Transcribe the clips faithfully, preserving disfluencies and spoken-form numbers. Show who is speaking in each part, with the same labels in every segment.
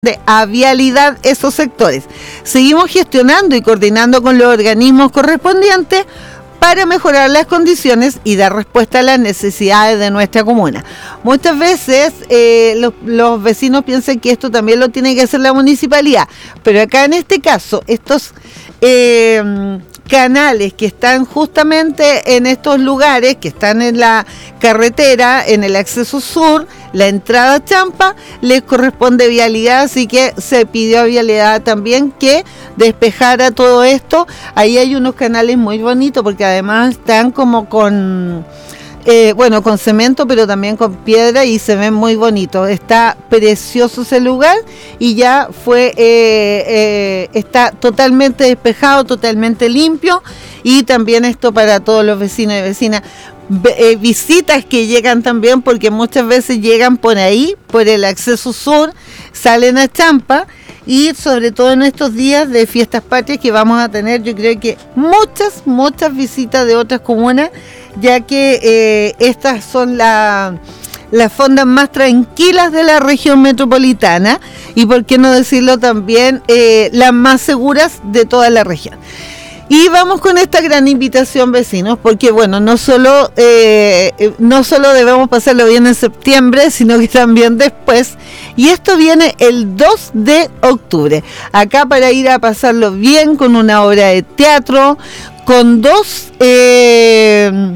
Speaker 1: a vialidad esos sectores. Seguimos gestionando y coordinando con los organismos correspondientes para mejorar las condiciones y dar respuesta a las necesidades de nuestra comuna. Muchas veces eh, los, los vecinos piensan que esto también lo tiene que hacer la municipalidad, pero acá en este caso, estos eh, canales que están justamente en estos lugares, que están en la carretera, en el acceso sur, la entrada a Champa, les corresponde vialidad, así que se pidió a vialidad también que despejara todo esto. Ahí hay unos canales muy bonitos porque además están como con, eh, bueno, con cemento, pero también con piedra y se ven muy bonitos. Está precioso ese lugar y ya fue, eh, eh, está totalmente despejado, totalmente limpio, y también esto para todos los vecinos y vecinas. Eh, visitas que llegan también, porque muchas veces llegan por ahí, por el acceso sur, salen a Champa, y sobre todo en estos días de fiestas patrias que vamos a tener, yo creo que muchas, muchas visitas de otras comunas, ya que eh, estas son la, las fondas más tranquilas de la región metropolitana, y por qué no decirlo también, eh, las más seguras de toda la región. Y vamos con esta gran invitación, vecinos, porque bueno, no solo eh, no solo debemos pasarlo bien en septiembre, sino que también después. Y esto viene el dos de octubre. Acá para ir a pasarlo bien con una obra de teatro, con dos... Eh,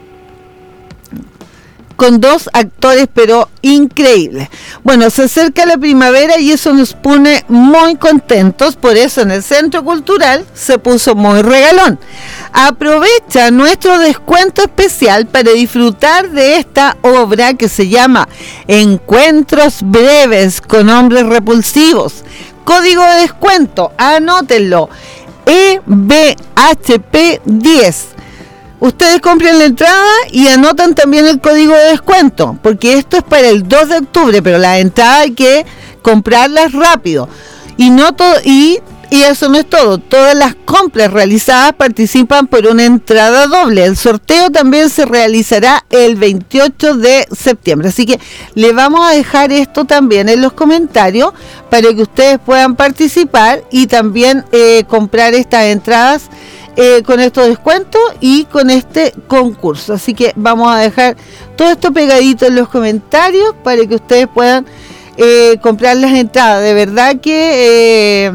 Speaker 1: con dos actores pero increíbles. Bueno, se acerca la primavera y eso nos pone muy contentos, por eso en el Centro Cultural se puso muy regalón. Aprovecha nuestro descuento especial para disfrutar de esta obra que se llama Encuentros Breves con Hombres Repulsivos. Código de descuento, anótenlo, E B H P diez. Ustedes compren la entrada y anotan también el código de descuento, porque esto es para el dos de octubre, pero la entrada hay que comprarlas rápido. Y no todo, y, y eso no es todo. Todas las compras realizadas participan por una entrada doble. El sorteo también se realizará el veintiocho de septiembre. Así que le vamos a dejar esto también en los comentarios para que ustedes puedan participar y también eh, comprar estas entradas Eh, con estos descuentos y con este concurso. Así que vamos a dejar todo esto pegadito en los comentarios para que ustedes puedan eh, comprar las entradas. De verdad que eh,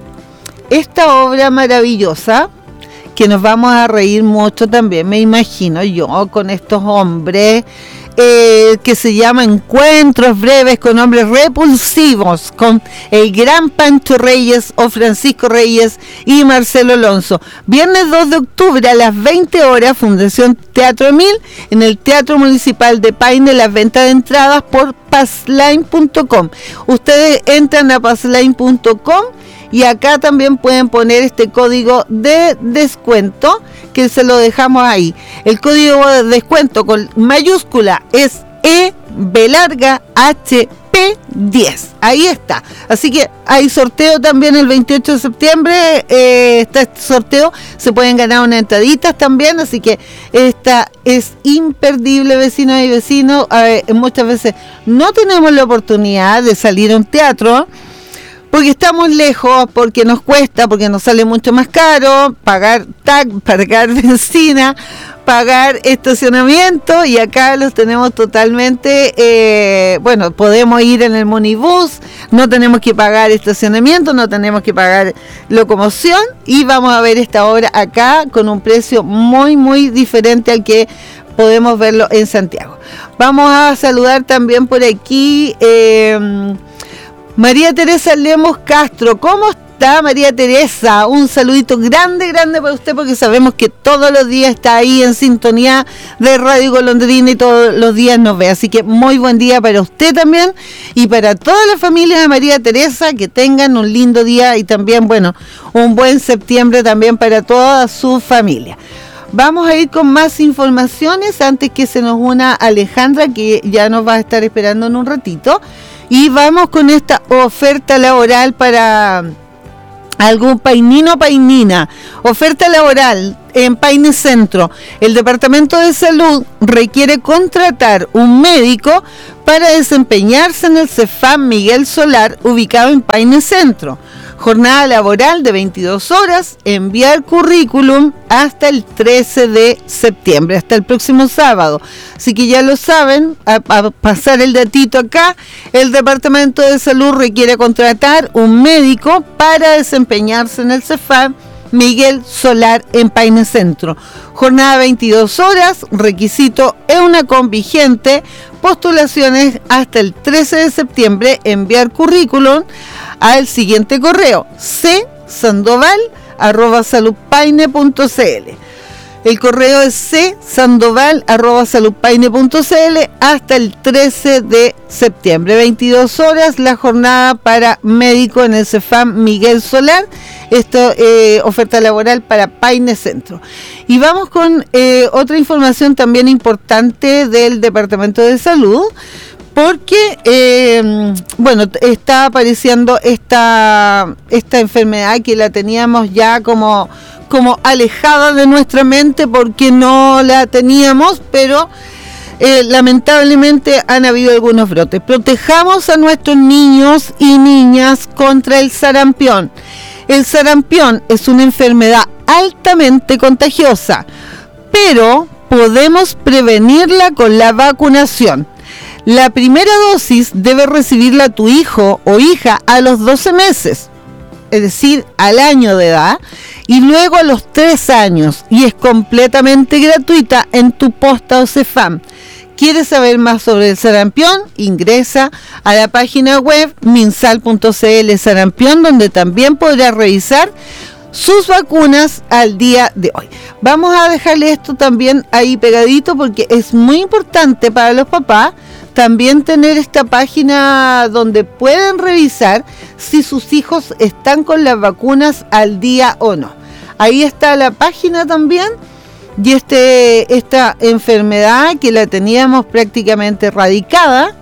Speaker 1: esta obra maravillosa, que nos vamos a reír mucho también, me imagino yo, con estos hombres, Eh, que se llama Encuentros Breves con Hombres Repulsivos, con el gran Pancho Reyes o Francisco Reyes y Marcelo Alonso. Viernes dos de octubre a las veinte horas, Fundación Teatro Emil, en el Teatro Municipal de Paine, las ventas de entradas por passline punto com. Ustedes entran a passline punto com y acá también pueden poner este código de descuento que se lo dejamos ahí. El código de descuento con mayúscula es E B larga H P diez. Ahí está. Así que hay sorteo también el veintiocho de septiembre. Eh, está este sorteo. Se pueden ganar unas entraditas también. Así que esta es imperdible, vecinos y vecinos. A ver, muchas veces no tenemos la oportunidad de salir a un teatro porque estamos lejos, porque nos cuesta, porque nos sale mucho más caro pagar tag, pagar benzina, pagar estacionamiento, y acá los tenemos totalmente, eh, bueno, podemos ir en el monibús, no tenemos que pagar estacionamiento, no tenemos que pagar locomoción, y vamos a ver esta obra acá con un precio muy, muy diferente al que podemos verlo en Santiago. Vamos a saludar también por aquí, eh, María Teresa Lemos Castro. ¿Cómo está, María Teresa? Un saludito grande, grande para usted, porque sabemos que todos los días está ahí en sintonía de Radio Golondrina y todos los días nos ve. Así que muy buen día para usted también y para toda la familia de María Teresa, que tengan un lindo día y también, bueno, un buen septiembre también para toda su familia. Vamos a ir con más informaciones antes que se nos una Alejandra, que ya nos va a estar esperando en un ratito. Y vamos con esta oferta laboral para algún painino o painina. Oferta laboral en Paine Centro, el Departamento de Salud requiere contratar un médico para desempeñarse en el Cefam Miguel Solar, ubicado en Paine Centro. Jornada laboral de veintidós horas, enviar currículum hasta el trece de septiembre, hasta el próximo sábado. Así que ya lo saben, a, a pasar el datito acá, el Departamento de Salud requiere contratar un médico para desempeñarse en el Cefam Miguel Solar en Paine Centro. Jornada veintidós horas, requisito EUNACOM vigente, postulaciones hasta el trece de septiembre, enviar currículum al siguiente correo, c sandoval arroba saludpaine punto c l. El correo es c sandoval arroba saludpaine punto c l hasta el trece de septiembre. veintidós horas la jornada para médico en el Cefam Miguel Solar. Esto, eh, oferta laboral para Paine Centro. Y vamos con eh, otra información también importante del Departamento de Salud, porque, eh, bueno, está apareciendo esta, esta enfermedad que la teníamos ya como, como alejada de nuestra mente porque no la teníamos, pero eh, lamentablemente han habido algunos brotes. Protejamos a nuestros niños y niñas contra el sarampión. El sarampión es una enfermedad altamente contagiosa, pero podemos prevenirla con la vacunación. La primera dosis debe recibirla tu hijo o hija a los doce meses, es decir, al año de edad, y luego a los tres años, y es completamente gratuita en tu posta o Cefam. ¿Quieres saber más sobre el sarampión? Ingresa a la página web minsal punto c l sarampión, donde también podrás revisar sus vacunas al día de hoy. Vamos a dejarle esto también ahí pegadito porque es muy importante para los papás también tener esta página donde pueden revisar si sus hijos están con las vacunas al día o no. Ahí está la página también. Y este esta enfermedad que la teníamos prácticamente erradicada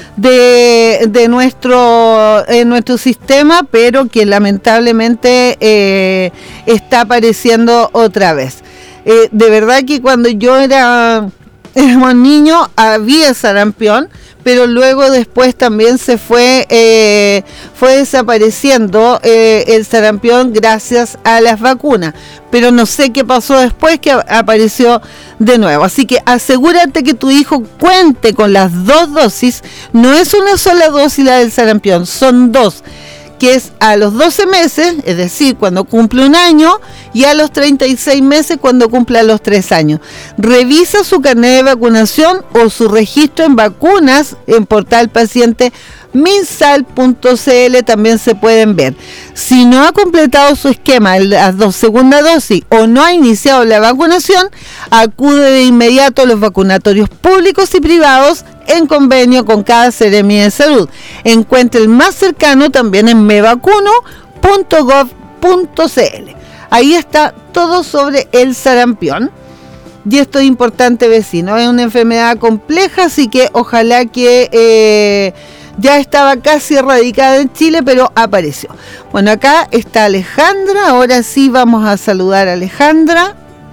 Speaker 1: de, de nuestro, en nuestro sistema, pero que lamentablemente eh, está apareciendo otra vez. Eh, de verdad que cuando yo era, era un niño había sarampión, pero luego después también se fue eh, fue desapareciendo eh, el sarampión gracias a las vacunas, pero no sé qué pasó después que apareció de nuevo. Así que asegúrate que tu hijo cuente con las dos dosis. No es una sola dosis la del sarampión, son dos, que es a los doce meses, es decir, cuando cumple un año, y a los treinta y seis meses cuando cumpla los tres años. Revisa su carnet de vacunación o su registro en vacunas en portal paciente minsal punto c l, también se pueden ver. Si no ha completado su esquema, la dos, segunda dosis, o no ha iniciado la vacunación, acude de inmediato a los vacunatorios públicos y privados en convenio con cada Seremia de Salud. Encuentre el más cercano también en me vacuno punto gov punto c l. Ahí está todo sobre el sarampión. Y esto es importante, vecino, es una enfermedad compleja, así que ojalá que eh, ya estaba casi erradicada en Chile, pero apareció. Bueno, acá está Alejandra, ahora sí vamos a saludar a Alejandra.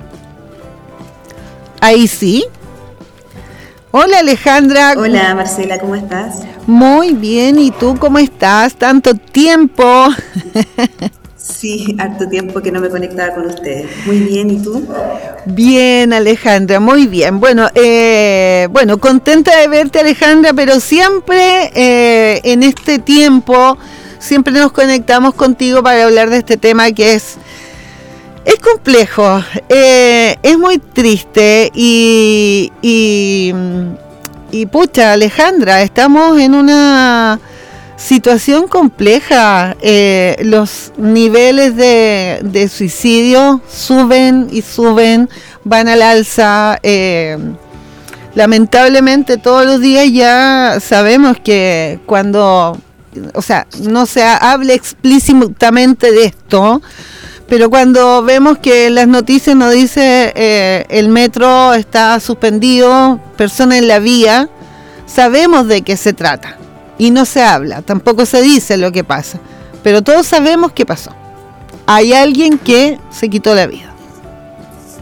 Speaker 1: Ahí sí. Hola Alejandra.
Speaker 2: Hola Marcela, ¿cómo estás?
Speaker 1: Muy bien, ¿y tú cómo estás? Tanto tiempo.
Speaker 2: Sí, harto tiempo que no me conectaba con ustedes. Muy bien, ¿y tú?
Speaker 1: Bien, Alejandra, muy bien. Bueno, eh, bueno, contenta de verte, Alejandra, pero siempre eh, en este tiempo, siempre nos conectamos contigo para hablar de este tema que es, es complejo, eh, es muy triste y, y, y pucha, Alejandra, estamos en una situación compleja. Eh, los niveles de, de suicidio suben y suben, van al alza. Eh, lamentablemente todos los días ya sabemos que cuando, o sea, no se habla explícitamente de esto, pero cuando vemos que en las noticias nos dice eh, el metro está suspendido, personas en la vía, sabemos de qué se trata. Y no se habla, tampoco se dice lo que pasa, pero todos sabemos qué pasó. Hay alguien que se quitó la vida.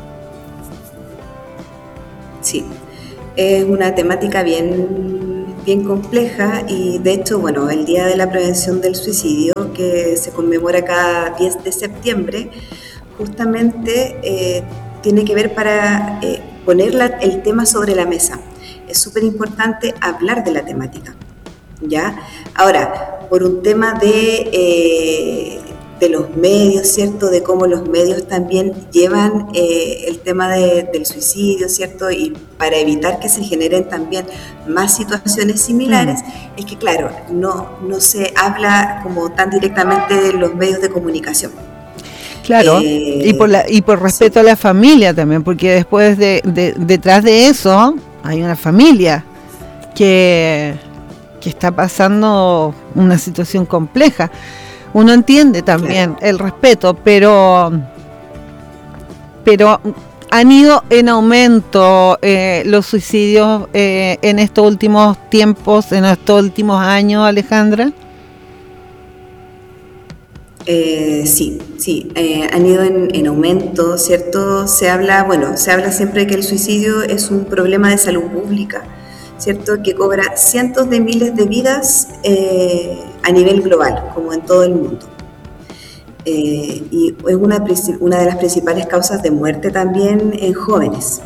Speaker 2: Es una temática bien, bien compleja y de hecho, bueno, el Día de la Prevención del Suicidio, que se conmemora cada diez de septiembre, justamente eh, tiene que ver para eh, poner la, el tema sobre la mesa. Es súper importante hablar de la temática, ¿ya? Ahora, por un tema de, eh, de los medios, ¿cierto? De cómo los medios también llevan eh, el tema de, del suicidio, ¿cierto? Y para evitar que se generen también más situaciones similares, mm. es que, claro, no, no se habla como tan directamente de los medios de comunicación.
Speaker 1: Claro, eh, y por la, y por respeto sí. a la familia también, porque después de, de detrás de eso hay una familia que, que está pasando una situación compleja. Uno entiende también claro. el respeto, pero pero han ido en aumento eh, los suicidios eh, en estos últimos tiempos, en estos últimos años, Alejandra.
Speaker 2: Eh, sí, sí, eh, han ido en, en aumento, ¿cierto? Se habla, bueno, se habla siempre que el suicidio es un problema de salud pública, ¿cierto? Que cobra cientos de miles de vidas eh, a nivel global, como en todo el mundo. Eh, y es una, una de las principales causas de muerte también en jóvenes.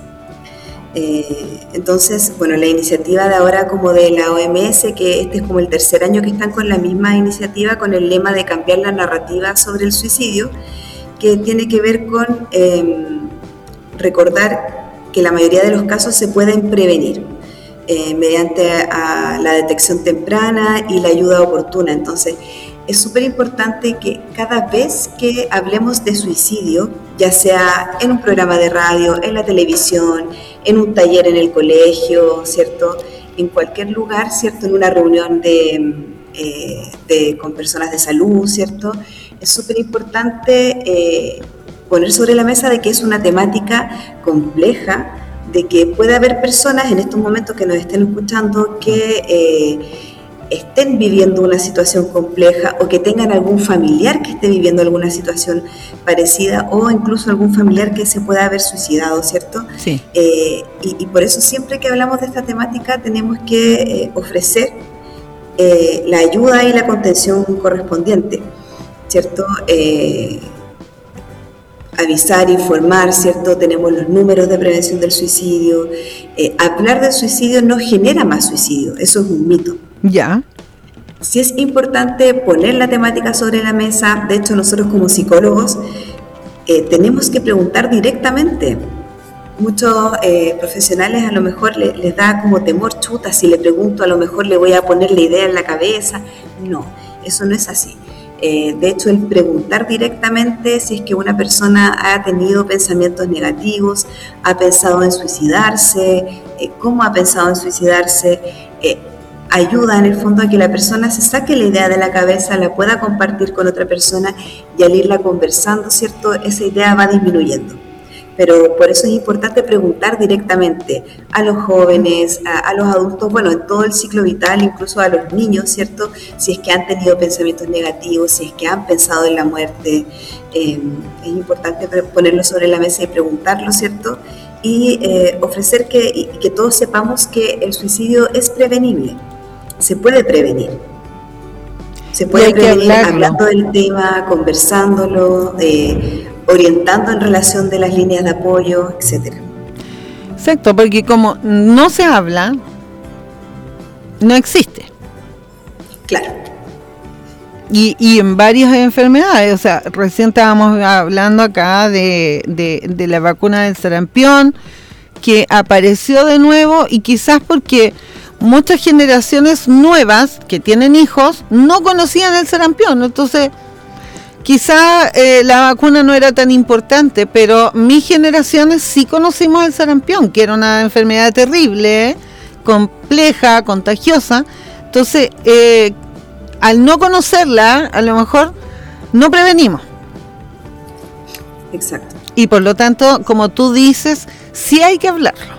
Speaker 2: Eh, entonces, bueno, la iniciativa de ahora como de la O M S, que este es como el tercer año que están con la misma iniciativa, con el lema de cambiar la narrativa sobre el suicidio, que tiene que ver con eh, recordar que la mayoría de los casos se pueden prevenir eh, mediante a la detección temprana y la ayuda oportuna. Entonces, es súper importante que cada vez que hablemos de suicidio, ya sea en un programa de radio, en la televisión, en un taller en el colegio, ¿cierto? En cualquier lugar, ¿cierto? En una reunión de, eh, de, con personas de salud, ¿cierto? Es súper importante eh, poner sobre la mesa de que es una temática compleja, de que puede haber personas en estos momentos que nos estén escuchando que eh, estén viviendo una situación compleja o que tengan algún familiar que esté viviendo alguna situación parecida o incluso algún familiar que se pueda haber suicidado, ¿cierto?
Speaker 1: Sí.
Speaker 2: Eh, y, y por eso siempre que hablamos de esta temática tenemos que eh, ofrecer eh, la ayuda y la contención correspondiente, ¿cierto? Eh, avisar, informar, ¿cierto? Tenemos los números de prevención del suicidio. Eh, hablar del suicidio no genera más suicidio, eso es un mito.
Speaker 1: Ya.
Speaker 2: Sí es importante poner la temática sobre la mesa. De hecho, nosotros como psicólogos eh, tenemos que preguntar directamente. Muchos eh, profesionales a lo mejor le, les da como temor, chuta, si le pregunto a lo mejor le voy a poner la idea en la cabeza. No, eso no es así. Eh, de hecho, el preguntar directamente si es que una persona ha tenido pensamientos negativos, ha pensado en suicidarse, eh, cómo ha pensado en suicidarse, eh, ayuda en el fondo a que la persona se saque la idea de la cabeza, la pueda compartir con otra persona y al irla conversando, ¿cierto? Esa idea va disminuyendo. Pero por eso es importante preguntar directamente a los jóvenes, a, a los adultos, bueno, en todo el ciclo vital, incluso a los niños, ¿cierto? Si es que han tenido pensamientos negativos, si es que han pensado en la muerte, eh, es importante ponerlo sobre la mesa y preguntarlo, ¿cierto? Y eh, ofrecer que, y que todos sepamos que el suicidio es prevenible, se puede prevenir. Se puede prevenir hablando del tema, conversándolo, eh, orientando en relación de las líneas de apoyo, etcétera.
Speaker 1: Exacto, porque como no se habla, no existe.
Speaker 2: Claro.
Speaker 1: Y, y en varias enfermedades, o sea, recién estábamos hablando acá de, de, de la vacuna del sarampión, que apareció de nuevo y quizás porque muchas generaciones nuevas que tienen hijos no conocían el sarampión, entonces quizá eh, la vacuna no era tan importante, pero mis generaciones sí conocimos el sarampión, que era una enfermedad terrible, ¿eh? compleja, contagiosa. Entonces, eh, al no conocerla, a lo mejor no prevenimos.
Speaker 2: Exacto.
Speaker 1: Y por lo tanto, como tú dices, sí hay que hablarlo.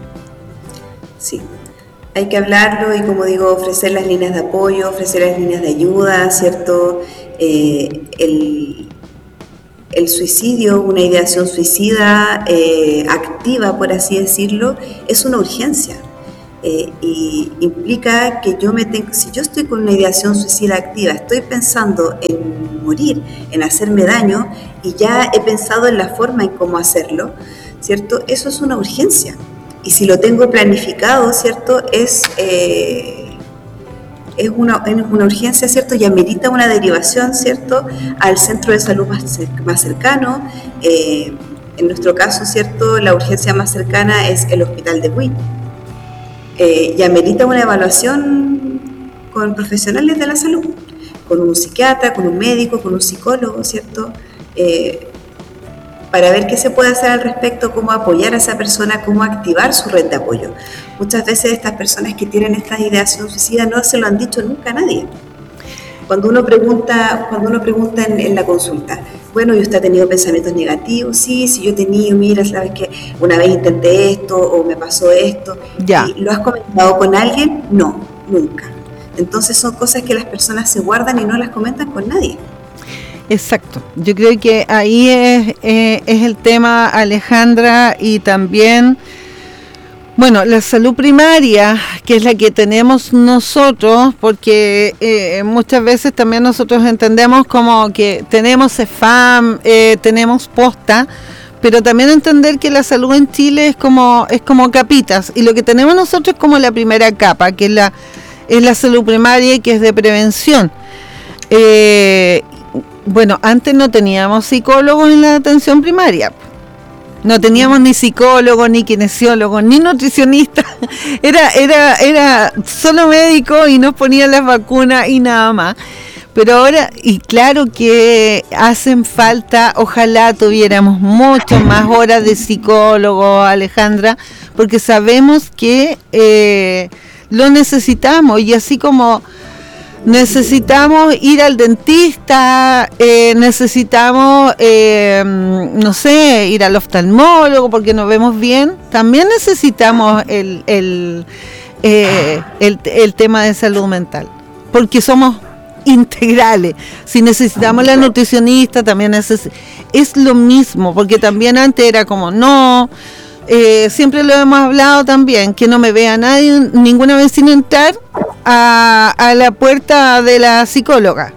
Speaker 2: Sí, hay que hablarlo y, como digo, ofrecer las líneas de apoyo, ofrecer las líneas de ayuda, ¿cierto? Eh, el, el suicidio, una ideación suicida eh, activa, por así decirlo, es una urgencia. Eh, y implica que yo me tengo, si yo estoy con una ideación suicida activa, estoy pensando en morir, en hacerme daño, y ya he pensado en la forma en cómo hacerlo, ¿cierto? Eso es una urgencia. Y si lo tengo planificado, ¿cierto? Es, eh, es, una, es una urgencia, ¿cierto? Y amerita una derivación, ¿cierto? Al centro de salud más, más cercano. Eh, en nuestro caso, ¿cierto? La urgencia más cercana es el hospital de Buin. Eh, y amerita una evaluación con profesionales de la salud, con un psiquiatra, con un médico, con un psicólogo, ¿cierto? Eh, para ver qué se puede hacer al respecto, cómo apoyar a esa persona, cómo activar su red de apoyo. Muchas veces estas personas que tienen esta ideación suicida no se lo han dicho nunca a nadie. Cuando uno pregunta, cuando uno pregunta en, en la consulta, bueno, ¿y usted ha tenido pensamientos negativos? Sí, sí, yo he tenido, mira, sabes que una vez intenté esto o me pasó esto.
Speaker 1: Ya.
Speaker 2: ¿Y lo has comentado con alguien? No, nunca. Entonces son cosas que las personas se guardan y no las comentan con nadie.
Speaker 1: Exacto, yo creo que ahí es, eh, es el tema, Alejandra, y también, bueno, la salud primaria, que es la que tenemos nosotros, porque eh, muchas veces también nosotros entendemos como que tenemos CEFAM, eh, tenemos posta, pero también entender que la salud en Chile es como es como capitas, y lo que tenemos nosotros es como la primera capa, que es la, es la salud primaria y que es de prevención. Eh, bueno, antes no teníamos psicólogos en la atención primaria. No teníamos ni psicólogos, ni kinesiólogos, ni nutricionistas. Era, era, era solo médico y nos ponían las vacunas y nada más. Pero ahora, y claro que hacen falta, ojalá tuviéramos mucho más horas de psicólogo, Alejandra, porque sabemos que eh, lo necesitamos, y así como necesitamos ir al dentista, eh, necesitamos, eh, no sé, ir al oftalmólogo porque nos vemos bien, también necesitamos el, el, eh, el, el tema de salud mental, porque somos integrales. Si necesitamos la nutricionista, también neces- es lo mismo, porque también antes era como, no, eh, siempre lo hemos hablado también, que no me vea nadie, ninguna vecina entrar a, a la puerta de la psicóloga.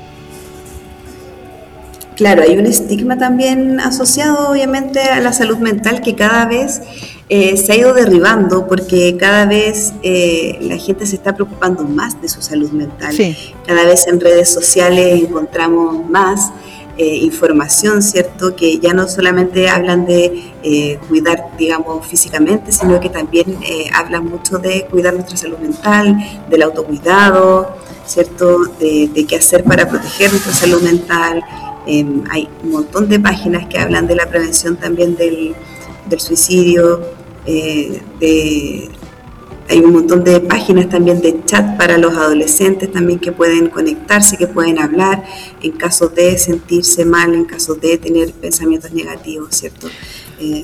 Speaker 2: Claro, hay un estigma también asociado obviamente a la salud mental que cada vez eh, se ha ido derribando, porque cada vez eh, la gente se está preocupando más de su salud mental.
Speaker 1: Sí.
Speaker 2: Cada vez en redes sociales encontramos más eh, información, ¿cierto? Que ya no solamente hablan de eh, cuidar, digamos, físicamente, sino que también eh, hablan mucho de cuidar nuestra salud mental, del autocuidado, ¿cierto? De, de qué hacer para proteger nuestra salud mental. Eh, hay un montón de páginas que hablan de la prevención también del, del suicidio, eh, de, hay un montón de páginas también de chat para los adolescentes también que pueden conectarse, que pueden hablar en caso de sentirse mal, en caso de tener pensamientos negativos, ¿cierto? Eh,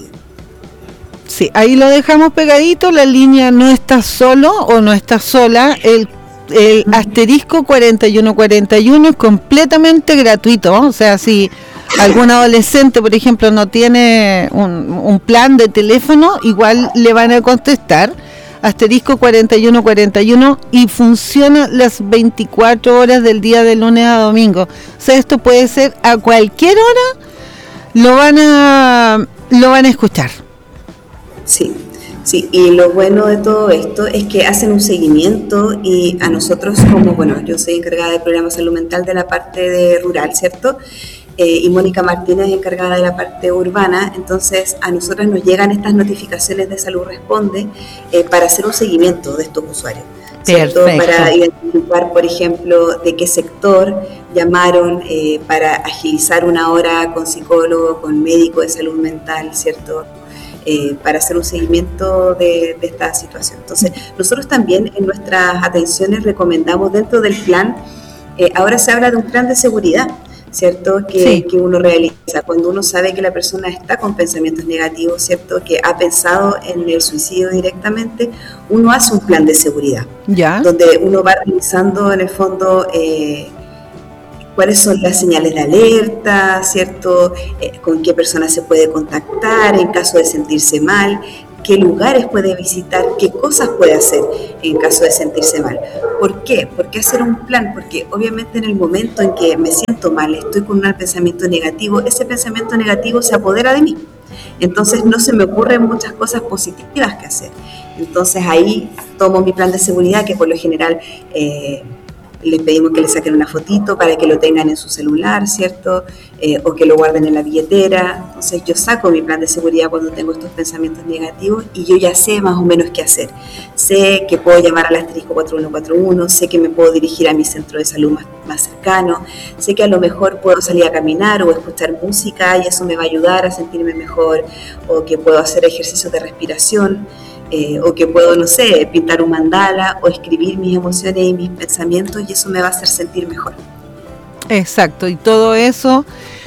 Speaker 1: sí, ahí lo dejamos pegadito, la línea no está solo o no está sola, el el asterisco cuarenta y uno cuarenta y uno es completamente gratuito, o sea, si algún adolescente, por ejemplo, no tiene un, un plan de teléfono, igual le van a contestar, asterisco cuarenta y uno cuarenta y uno, y funciona las veinticuatro horas del día de lunes a domingo. O sea, esto puede ser a cualquier hora, lo van a, lo van a escuchar.
Speaker 2: Sí. Sí, y lo bueno de todo esto es que hacen un seguimiento, y a nosotros como, bueno, yo soy encargada del programa Salud Mental de la parte de rural, ¿cierto? Eh, y Mónica Martínez encargada de la parte urbana, entonces a nosotros nos llegan estas notificaciones de Salud Responde eh, para hacer un seguimiento de estos usuarios, ¿cierto?
Speaker 1: Perfecto.
Speaker 2: Para identificar, por ejemplo, de qué sector llamaron eh, para agilizar una hora con psicólogo, con médico de salud mental, ¿cierto? Eh, para hacer un seguimiento de, de esta situación. Entonces, nosotros también en nuestras atenciones recomendamos dentro del plan, eh, ahora se habla de un plan de seguridad, ¿cierto? Que,
Speaker 1: sí.
Speaker 2: que uno realiza cuando uno sabe que la persona está con pensamientos negativos, ¿cierto? Que ha pensado en el suicidio directamente, uno hace un plan de seguridad,
Speaker 1: ¿ya?
Speaker 2: Donde uno va revisando en el fondo eh, cuáles son las señales de alerta, ¿cierto? Eh, con qué persona se puede contactar en caso de sentirse mal, qué lugares puede visitar, qué cosas puede hacer en caso de sentirse mal. ¿Por qué? ¿Por qué hacer un plan? Porque obviamente en el momento en que me siento mal, estoy con un pensamiento negativo, ese pensamiento negativo se apodera de mí. Entonces no se me ocurren muchas cosas positivas que hacer. Entonces ahí tomo mi plan de seguridad, que por lo general eh, les pedimos que le saquen una fotito para que lo tengan en su celular, ¿cierto? Eh, o que lo guarden en la billetera. Entonces yo saco mi plan de seguridad cuando tengo estos pensamientos negativos y yo ya sé más o menos qué hacer. Sé que puedo llamar al asterisco cuatro uno cuatro uno, sé que me puedo dirigir a mi centro de salud más, más cercano, sé que a lo mejor puedo salir a caminar o escuchar música y eso me va a ayudar a sentirme mejor, o que puedo hacer ejercicios de respiración. Eh, o que puedo, no sé, pintar un mandala o escribir mis emociones y mis pensamientos y eso me va a hacer sentir mejor.
Speaker 1: Exacto, y todo eso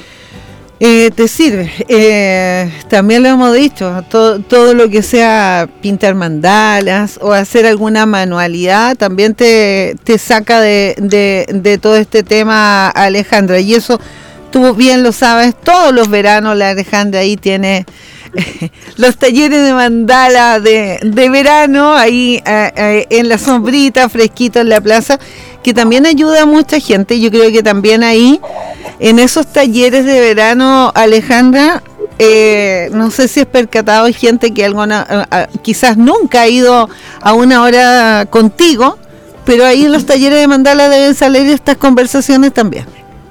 Speaker 1: eh, te sirve. Eh, también lo hemos dicho, todo, todo lo que sea pintar mandalas o hacer alguna manualidad también te, te saca de, de, de todo este tema, Alejandra, y eso tú bien lo sabes, todos los veranos la Alejandra ahí tiene los talleres de mandala de, de verano ahí eh, eh, en la sombrita, fresquito en la plaza, que también ayuda a mucha gente. Yo creo que también ahí en esos talleres de verano, Alejandra, eh, no sé si es percatado, hay gente que alguna eh, quizás nunca ha ido a una hora contigo, pero ahí en los talleres de mandala deben salir estas conversaciones también.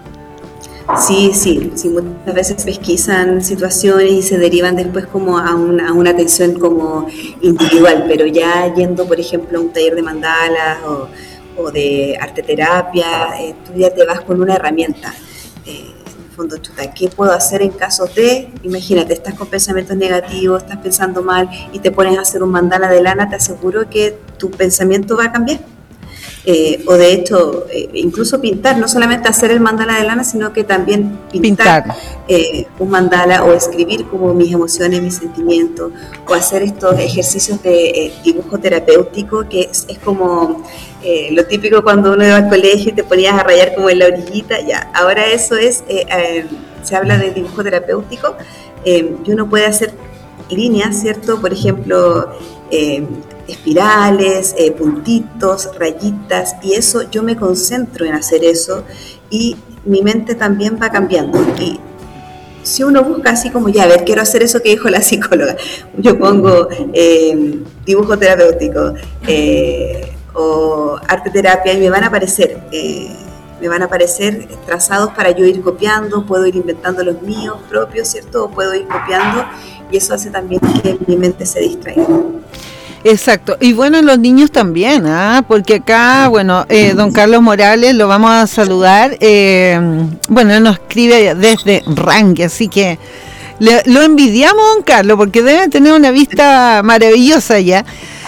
Speaker 2: Sí, sí, sí, muchas veces pesquisan situaciones y se derivan después como a una, a una atención como individual, pero ya yendo, por ejemplo, a un taller de mandalas o, o de arte terapia, eh, tú ya te vas con una herramienta. Eh, en el fondo, chuta, ¿qué puedo hacer en caso de, imagínate, estás con pensamientos negativos, estás pensando mal y te pones a hacer un mandala de lana, te aseguro que tu pensamiento va a cambiar. Eh, o de hecho, eh, incluso pintar, no solamente hacer el mandala de lana, sino que también pintar, pintar. Eh, un mandala o escribir como mis emociones, mis sentimientos, o hacer estos ejercicios de eh, dibujo terapéutico, que es, es como eh, lo típico cuando uno iba al colegio y te ponías a rayar como en la orillita, ya, ahora eso es, eh, eh, se habla de dibujo terapéutico, eh, y uno puede hacer líneas, ¿cierto? Por ejemplo, eh, espirales, eh, puntitos, rayitas, y eso yo me concentro en hacer eso y mi mente también va cambiando. Y si uno busca así como, ya, a ver, quiero hacer eso que dijo la psicóloga, yo pongo eh, dibujo terapéutico eh, o arte terapia y me van a aparecer, eh, me van a aparecer trazados para yo ir copiando, puedo ir inventando los míos propios, ¿cierto? O puedo ir copiando y eso hace también que mi mente se distraiga.
Speaker 1: Exacto, y bueno, los niños también, ¿ah? Porque acá, bueno, eh, don Carlos Morales, lo vamos a saludar, eh, bueno, él nos escribe desde Rangue, así que le, lo envidiamos, don Carlos, porque debe tener una vista maravillosa ya.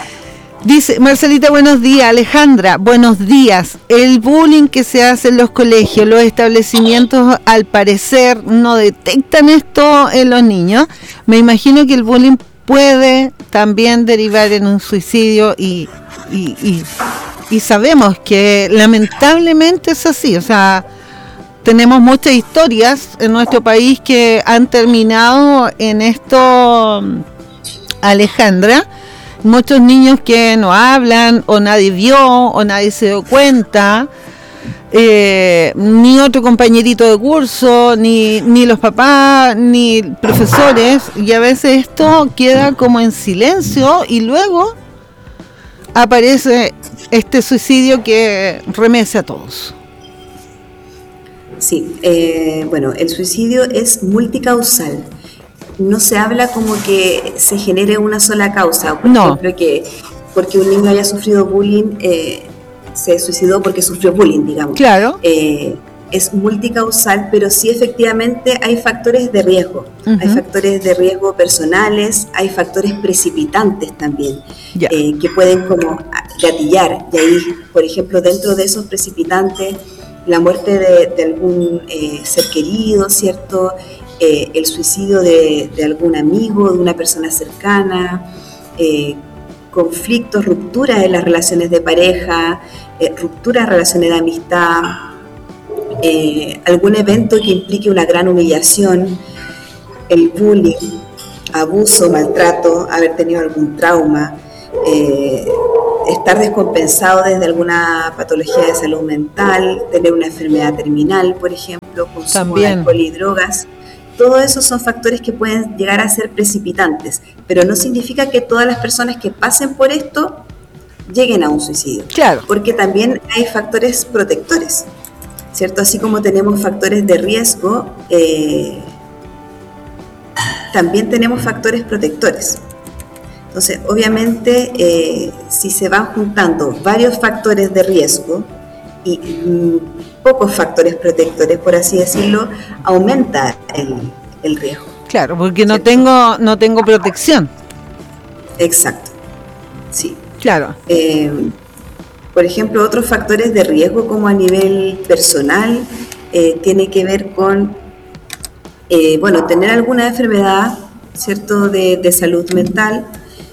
Speaker 1: Dice, Marcelita, buenos días. Alejandra, buenos días. El bullying que se hace en los colegios, los establecimientos, al parecer, no detectan esto en los niños. Me imagino que el bullying puede también derivar en un suicidio y, y, y, y sabemos que lamentablemente es así, o sea, tenemos muchas historias en nuestro país que han terminado en esto, Alejandra, muchos niños que no hablan o nadie vio o nadie se dio cuenta. Eh, ni otro compañerito de curso, ni, ni los papás, ni profesores, y a veces esto queda como en silencio y luego aparece este suicidio que remece a todos.
Speaker 2: Sí, eh, bueno, el suicidio es multicausal. No se habla como que se genere una sola causa, por
Speaker 1: no.
Speaker 2: ejemplo, que porque un niño haya sufrido bullying, eh, se suicidó porque sufrió bullying, digamos.
Speaker 1: Claro.
Speaker 2: Eh, es multicausal, pero sí efectivamente hay factores de riesgo. Uh-huh. Hay factores de riesgo personales, hay factores precipitantes también, yeah. eh, que pueden como gatillar. Y ahí, por ejemplo, dentro de esos precipitantes, la muerte de, de algún eh, ser querido, ¿cierto? Eh, el suicidio de, de algún amigo, de una persona cercana, eh, conflictos, rupturas en las relaciones de pareja, eh, rupturas en relaciones de amistad, eh, algún evento que implique una gran humillación, el bullying, abuso, maltrato, haber tenido algún trauma, eh, estar descompensado desde alguna patología de salud mental, tener una enfermedad terminal, por ejemplo, consumo de alcohol y drogas. Todo eso son factores que pueden llegar a ser precipitantes, pero no significa que todas las personas que pasen por esto lleguen a un suicidio.
Speaker 1: Claro.
Speaker 2: Porque también hay factores protectores, ¿cierto? Así como tenemos factores de riesgo, eh, también tenemos factores protectores. Entonces, obviamente, eh, si se van juntando varios factores de riesgo y mm, pocos factores protectores, por así decirlo, aumenta el, el riesgo.
Speaker 1: Claro, porque no
Speaker 2: ¿cierto?
Speaker 1: tengo no tengo protección.
Speaker 2: Exacto, sí.
Speaker 1: Claro.
Speaker 2: Eh, por ejemplo, otros factores de riesgo como a nivel personal eh, tiene que ver con, eh, bueno, tener alguna enfermedad, ¿cierto?, de, de salud mental,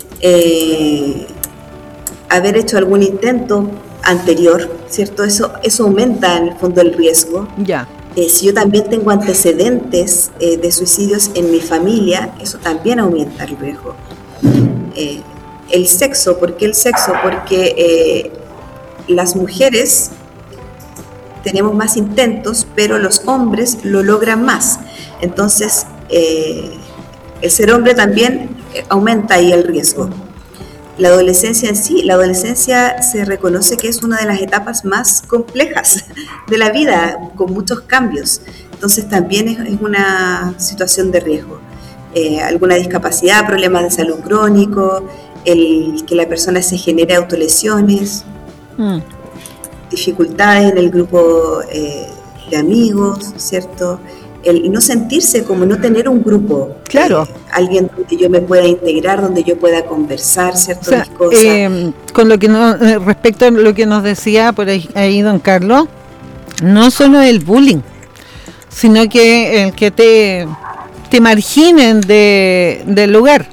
Speaker 2: eh, haber hecho algún intento anterior, ¿cierto? Eso, eso aumenta en el fondo el riesgo.
Speaker 1: Ya.
Speaker 2: Eh, si yo también tengo antecedentes eh, de suicidios en mi familia, eso también aumenta el riesgo. Eh, el sexo, ¿por qué el sexo? Porque eh, las mujeres tenemos más intentos, pero los hombres lo logran más. Entonces, eh, el ser hombre también aumenta ahí el riesgo. La adolescencia en sí, la adolescencia se reconoce que es una de las etapas más complejas de la vida, con muchos cambios. Entonces también es, es una situación de riesgo. Eh, alguna discapacidad, problemas de salud crónico, el que la persona se genere autolesiones, mm. dificultades en el grupo eh, de amigos, ¿cierto? El no sentirse como no tener un grupo,
Speaker 1: claro,
Speaker 2: eh, alguien donde yo me pueda integrar, donde yo pueda conversar, ¿cierto?
Speaker 1: O sea,
Speaker 2: mis cosas.
Speaker 1: Eh, con lo que no, eh, respecto a lo que nos decía por ahí, ahí don Carlos, no solo el bullying, sino que el que te, te marginen de, del lugar.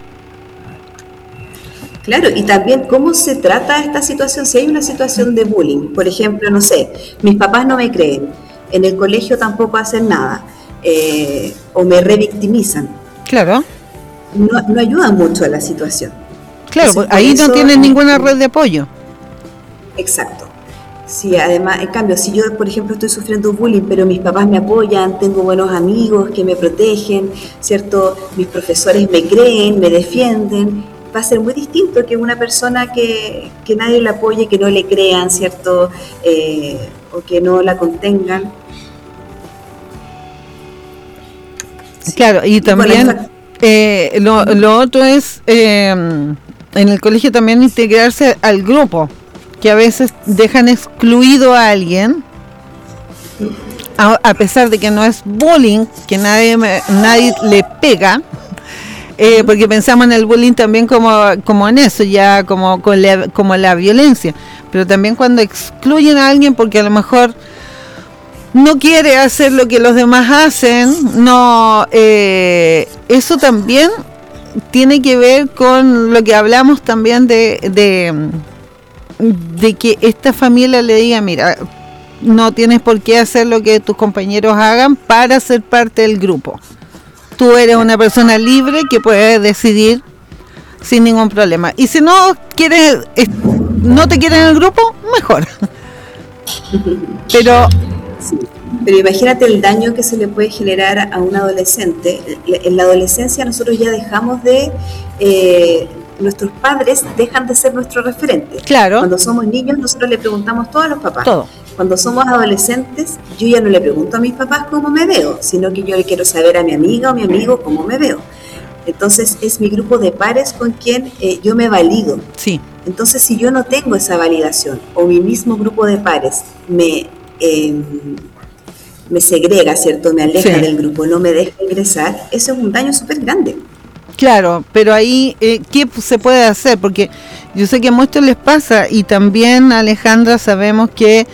Speaker 2: Claro, y también cómo se trata esta situación. Si hay una situación de bullying, por ejemplo, no sé, mis papás no me creen, en el colegio tampoco hacen nada, Eh, o me revictimizan.
Speaker 1: Claro.
Speaker 2: No, no ayuda mucho a la situación.
Speaker 1: Claro,
Speaker 2: Entonces,
Speaker 1: ahí
Speaker 2: eso,
Speaker 1: no tienen ninguna red de apoyo.
Speaker 2: Exacto. Sí, además, en cambio, si yo, por ejemplo, estoy sufriendo bullying, pero mis papás me apoyan, tengo buenos amigos que me protegen, ¿cierto? Mis profesores me creen, me defienden, va a ser muy distinto que una persona que, que nadie la apoye, que no le crean, ¿cierto? Eh, o que no la contengan.
Speaker 1: Claro, y también bueno, eh, lo, lo otro es eh, en el colegio también integrarse al grupo, que a veces dejan excluido a alguien, a, a pesar de que no es bullying, que nadie nadie le pega, eh, porque pensamos en el bullying también como, como en eso, ya como, con la, como la violencia, pero también cuando excluyen a alguien porque a lo mejor no quiere hacer lo que los demás hacen, no, eh, eso también tiene que ver con lo que hablamos también de, de, de que esta familia le diga, mira, no tienes por qué hacer lo que tus compañeros hagan para ser parte del grupo. Tú eres una persona libre que puede decidir sin ningún problema. Y si no quieres, no te quieren en el grupo, mejor. Pero
Speaker 2: sí, pero imagínate el daño que se le puede generar a un adolescente. En la adolescencia nosotros ya dejamos de, eh, nuestros padres dejan de ser nuestro referente.
Speaker 1: Claro.
Speaker 2: Cuando somos niños nosotros le preguntamos todo a los papás.
Speaker 1: Todo.
Speaker 2: Cuando somos adolescentes yo ya no le pregunto a mis papás cómo me veo, sino que yo le quiero saber a mi amiga o mi amigo cómo me veo. Entonces es mi grupo de pares con quien eh, yo me valido.
Speaker 1: Sí.
Speaker 2: Entonces si yo no tengo esa validación o mi mismo grupo de pares me... Eh, me segrega, ¿cierto? Me aleja sí. del grupo, no me deja ingresar, eso es un daño súper grande.
Speaker 1: Claro, pero ahí, eh, ¿qué se puede hacer? Porque yo sé que a muchos les pasa, y también, Alejandra, sabemos que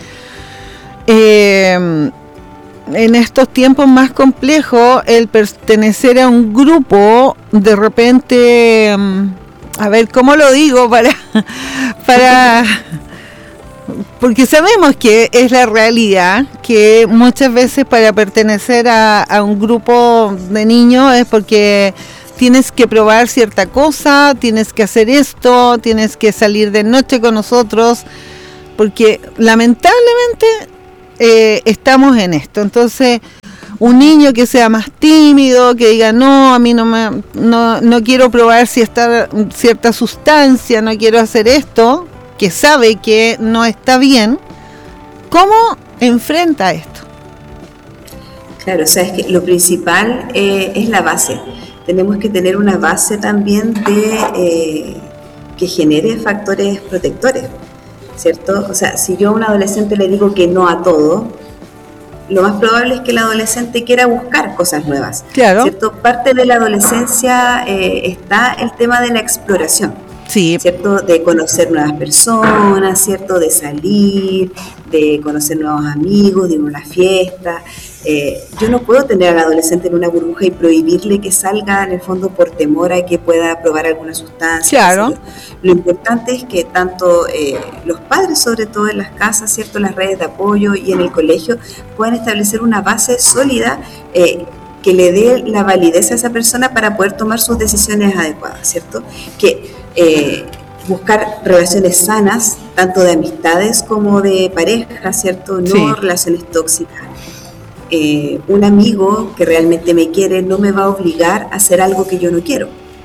Speaker 1: eh, en estos tiempos más complejos, el pertenecer a un grupo, de repente, a ver, ¿cómo lo digo? Para... para porque sabemos que es la realidad, que muchas veces para pertenecer a, a un grupo de niños es porque tienes que probar cierta cosa, tienes que hacer esto, tienes que salir de noche con nosotros, porque lamentablemente eh, estamos en esto. Entonces, un niño que sea más tímido, que diga, no, a mí no me, no, no quiero probar si está cierta sustancia, no quiero hacer esto, que sabe que no está bien, ¿cómo enfrenta esto?
Speaker 2: Claro, o sea, es que lo principal eh, es la base. Tenemos que tener una base también de eh, que genere factores protectores, ¿cierto? O sea, si yo a un adolescente le digo que no a todo, lo más probable es que el adolescente quiera buscar cosas nuevas.
Speaker 1: Claro.
Speaker 2: ¿Cierto? Parte de la adolescencia eh, está el tema de la exploración.
Speaker 1: Sí.
Speaker 2: ¿Cierto? De conocer nuevas personas, ¿cierto? De salir, de conocer nuevos amigos, de ir a una fiesta. Eh, yo no puedo tener al adolescente en una burbuja y prohibirle que salga en el fondo por temor a que pueda probar alguna sustancia.
Speaker 1: Claro.
Speaker 2: Lo importante es que tanto eh, los padres, sobre todo en las casas, ¿cierto? Las redes de apoyo y en el colegio, puedan establecer una base sólida eh, que le dé la validez a esa persona para poder tomar sus decisiones adecuadas, ¿cierto? Que eh, buscar relaciones sanas, tanto de amistades como de pareja, ¿cierto? No
Speaker 1: Sí.
Speaker 2: relaciones tóxicas. Eh, un amigo que realmente me quiere no me va a obligar a hacer algo que yo no quiero.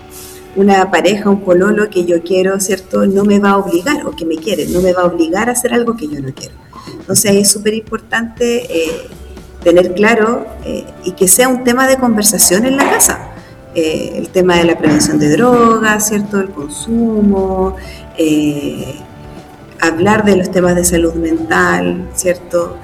Speaker 2: Una pareja, un pololo que yo quiero, ¿cierto? No me va a obligar, o que me quiere, no me va a obligar a hacer algo que yo no quiero. Entonces es súper importante eh, tener claro eh, y que sea un tema de conversación en la casa. Eh, el tema de la prevención de drogas, ¿cierto? El consumo, eh, hablar de los temas de salud mental, ¿cierto?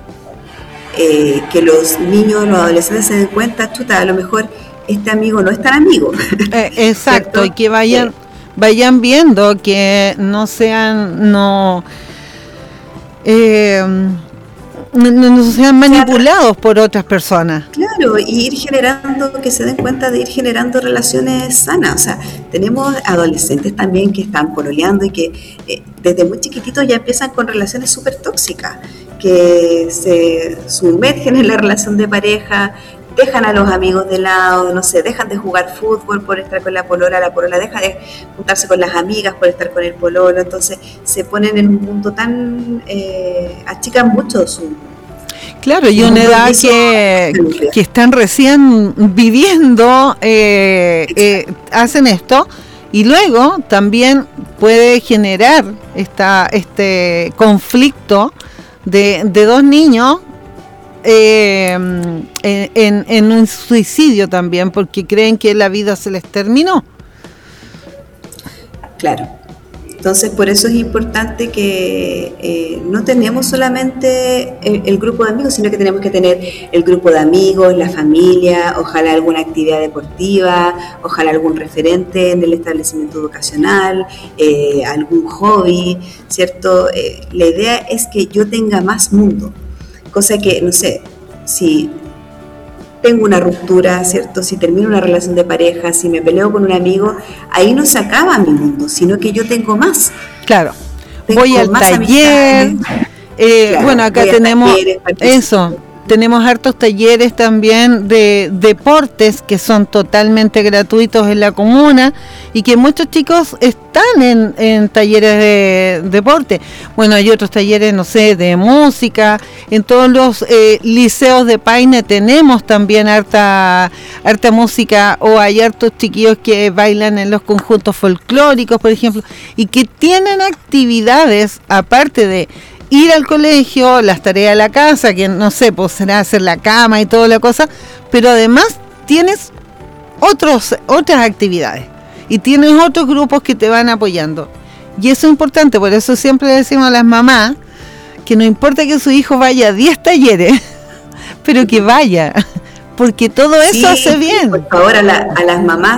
Speaker 2: Eh, que los niños, los adolescentes se den cuenta, chuta, a lo mejor este amigo no es tan amigo.
Speaker 1: Eh, exacto,
Speaker 2: ¿cierto?
Speaker 1: y que vayan,
Speaker 2: Eh,
Speaker 1: vayan viendo que no sean, no, eh, no, no sean manipulados por otras personas.
Speaker 2: Claro, y ir generando, que se den cuenta de ir generando relaciones sanas. O sea, tenemos adolescentes también que están pololeando y que eh, desde muy chiquititos ya empiezan con relaciones súper tóxicas, que se sumergen en la relación de pareja, dejan a los amigos de lado, no sé, dejan de jugar fútbol por estar con la polola, la polola deja de juntarse con las amigas por estar con el pololo, entonces se ponen en un mundo tan, eh, achican mucho su...
Speaker 1: Claro, y una edad que, que están recién viviendo, eh, eh, hacen esto, y luego también puede generar esta, este conflicto de, de dos niños eh, en, en, en un suicidio también, porque creen que la vida se les terminó.
Speaker 2: Claro. Entonces, por eso es importante que eh, no tenemos solamente el, el grupo de amigos, sino que tenemos que tener el grupo de amigos, la familia, ojalá alguna actividad deportiva, ojalá algún referente en el establecimiento educacional, eh, algún hobby, ¿cierto? Eh, la idea es que yo tenga más mundo, cosa que, no sé, si tengo una ruptura, ¿cierto? Si termino una relación de pareja, si me peleo con un amigo, ahí no se acaba mi mundo, sino que yo tengo más.
Speaker 1: Claro,
Speaker 2: Tengo
Speaker 1: voy al
Speaker 2: más
Speaker 1: taller, eh,
Speaker 2: Claro,
Speaker 1: bueno, acá
Speaker 2: voy a
Speaker 1: tenemos
Speaker 2: talleres, participo.
Speaker 1: eso, tenemos hartos talleres también de deportes que son totalmente gratuitos en la comuna y que muchos chicos están en, en talleres de deporte. Bueno, hay otros talleres, no sé, de música. En todos los eh, liceos de Paine tenemos también harta, harta música, o hay hartos chiquillos que bailan en los conjuntos folclóricos, por ejemplo, y que tienen actividades aparte de ir al colegio, las tareas de la casa, que no sé, pues será hacer la cama y toda la cosa, pero además tienes otros, otras actividades y tienes otros grupos que te van apoyando. Y eso es importante, por eso siempre le decimos a las mamás que no importa que su hijo vaya a diez talleres, pero que vaya, porque todo eso
Speaker 2: Sí,
Speaker 1: hace bien.
Speaker 2: Por favor, a, la, a las mamás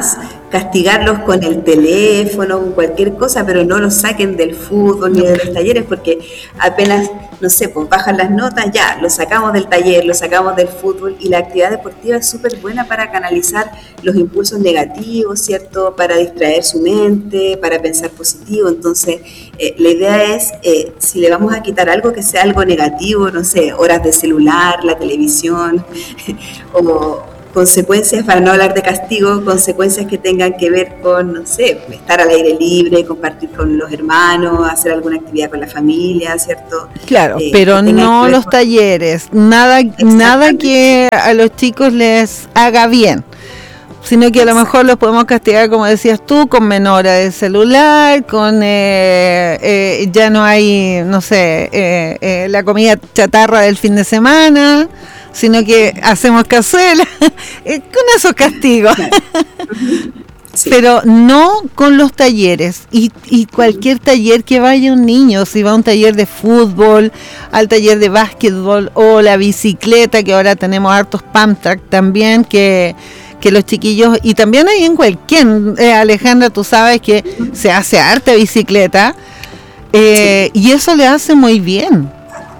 Speaker 2: castigarlos con el teléfono, con cualquier cosa, pero no los saquen del fútbol ni de los talleres, porque apenas, no sé, pues bajan las notas, ya, los sacamos del taller, los sacamos del fútbol, y la actividad deportiva es súper buena para canalizar los impulsos negativos, ¿cierto? Para distraer su mente, para pensar positivo. Entonces, eh, la idea es, eh, si le vamos a quitar algo que sea algo negativo, no sé, horas de celular, la televisión, o consecuencias, para no hablar de castigo, consecuencias que tengan que ver con, no sé, estar al aire libre, compartir con los hermanos, hacer alguna actividad con la familia, ¿cierto?
Speaker 1: Claro,
Speaker 2: eh,
Speaker 1: pero no los con... talleres, nada, nada que a los chicos les haga bien, sino que a lo mejor los podemos castigar, como decías tú, con menor hora de celular, con eh, eh, ya no hay, no sé, eh, eh, la comida chatarra del fin de semana, sino que hacemos cazuela, con esos castigos. Sí. Pero no con los talleres, y, y cualquier taller que vaya un niño, si va a un taller de fútbol, al taller de básquetbol o la bicicleta, que ahora tenemos hartos pump track también, que, que los chiquillos, y también hay en cualquier, eh, Alejandra, tú sabes que se hace harta bicicleta, eh, sí. Y eso le hace muy bien.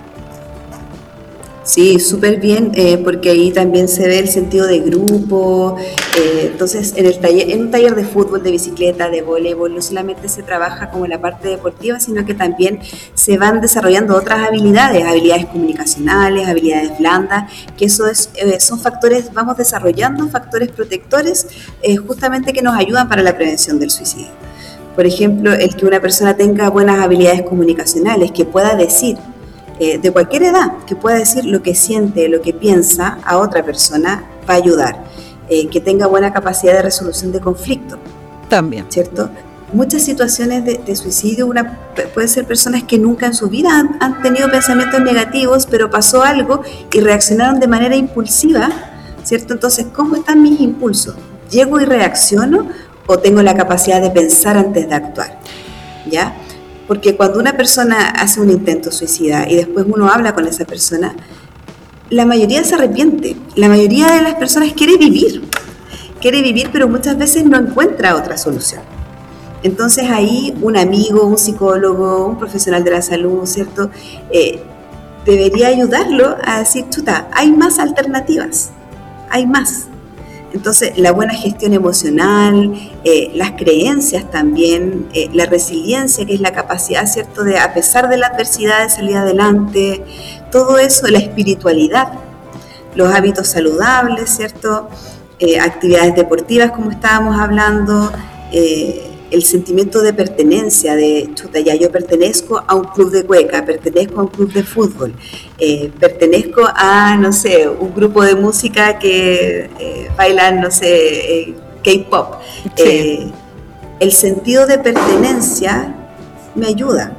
Speaker 2: Sí, súper bien, eh, porque ahí también se ve el sentido de grupo. Eh, entonces, en el taller, en un taller de fútbol, de bicicleta, de voleibol, no solamente se trabaja como la parte deportiva, sino que también se van desarrollando otras habilidades, habilidades comunicacionales, habilidades blandas, que eso es, eh, son factores, vamos desarrollando factores protectores, eh, justamente que nos ayudan para la prevención del suicidio. Por ejemplo, el que una persona tenga buenas habilidades comunicacionales, que pueda decir, Eh, de cualquier edad, que pueda decir lo que siente, lo que piensa a otra persona, va a ayudar. Eh, que tenga buena capacidad de resolución de conflicto.
Speaker 1: También.
Speaker 2: ¿Cierto? Muchas situaciones de, de suicidio, una, puede ser personas que nunca en su vida han, han tenido pensamientos negativos, pero pasó algo y reaccionaron de manera impulsiva, ¿cierto? Entonces, ¿cómo están mis impulsos? ¿Llego y reacciono o tengo la capacidad de pensar antes de actuar? ¿Ya? Porque cuando una persona hace un intento suicida y después uno habla con esa persona, la mayoría se arrepiente, la mayoría de las personas quiere vivir, quiere vivir, pero muchas veces no encuentra otra solución. Entonces ahí un amigo, un psicólogo, un profesional de la salud, ¿cierto? Eh, debería ayudarlo a decir, chuta, hay más alternativas, hay más. Entonces, la buena gestión emocional, eh, las creencias también, eh, la resiliencia, que es la capacidad, ¿cierto?, de, a pesar de la adversidad, de salir adelante, todo eso, la espiritualidad, los hábitos saludables, ¿cierto?, eh, actividades deportivas, como estábamos hablando, eh, el sentimiento de pertenencia, de chuta, ya yo pertenezco a un club de cueca, pertenezco a un club de fútbol, eh, pertenezco a, no sé, un grupo de música que eh, bailan, no sé, eh, K-pop. Sí. Eh, el sentido de pertenencia me ayuda.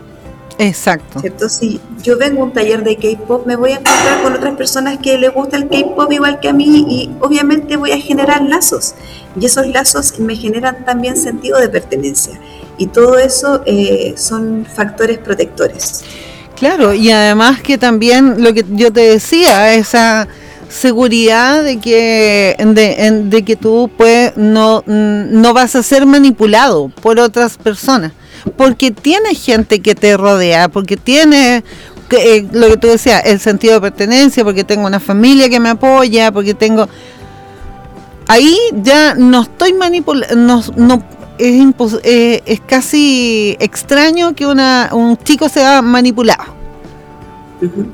Speaker 1: Exacto.
Speaker 2: ¿Cierto? Si yo vengo a un taller de K-pop, me voy a encontrar con otras personas que les gusta el K-pop igual que a mí, y obviamente voy a generar lazos. Y esos lazos me generan también sentido de pertenencia. Y todo eso eh, son factores protectores.
Speaker 1: Claro, y además que también lo que yo te decía, esa seguridad de que de, de que tú pues, no, no vas a ser manipulado por otras personas, porque tienes gente que te rodea, porque tienes eh, lo que tú decías, el sentido de pertenencia, porque tengo una familia que me apoya, porque tengo... Ahí ya no estoy manipulando, no, no, es, impos- eh, es casi extraño que una un chico sea manipulado.
Speaker 2: Uh-huh.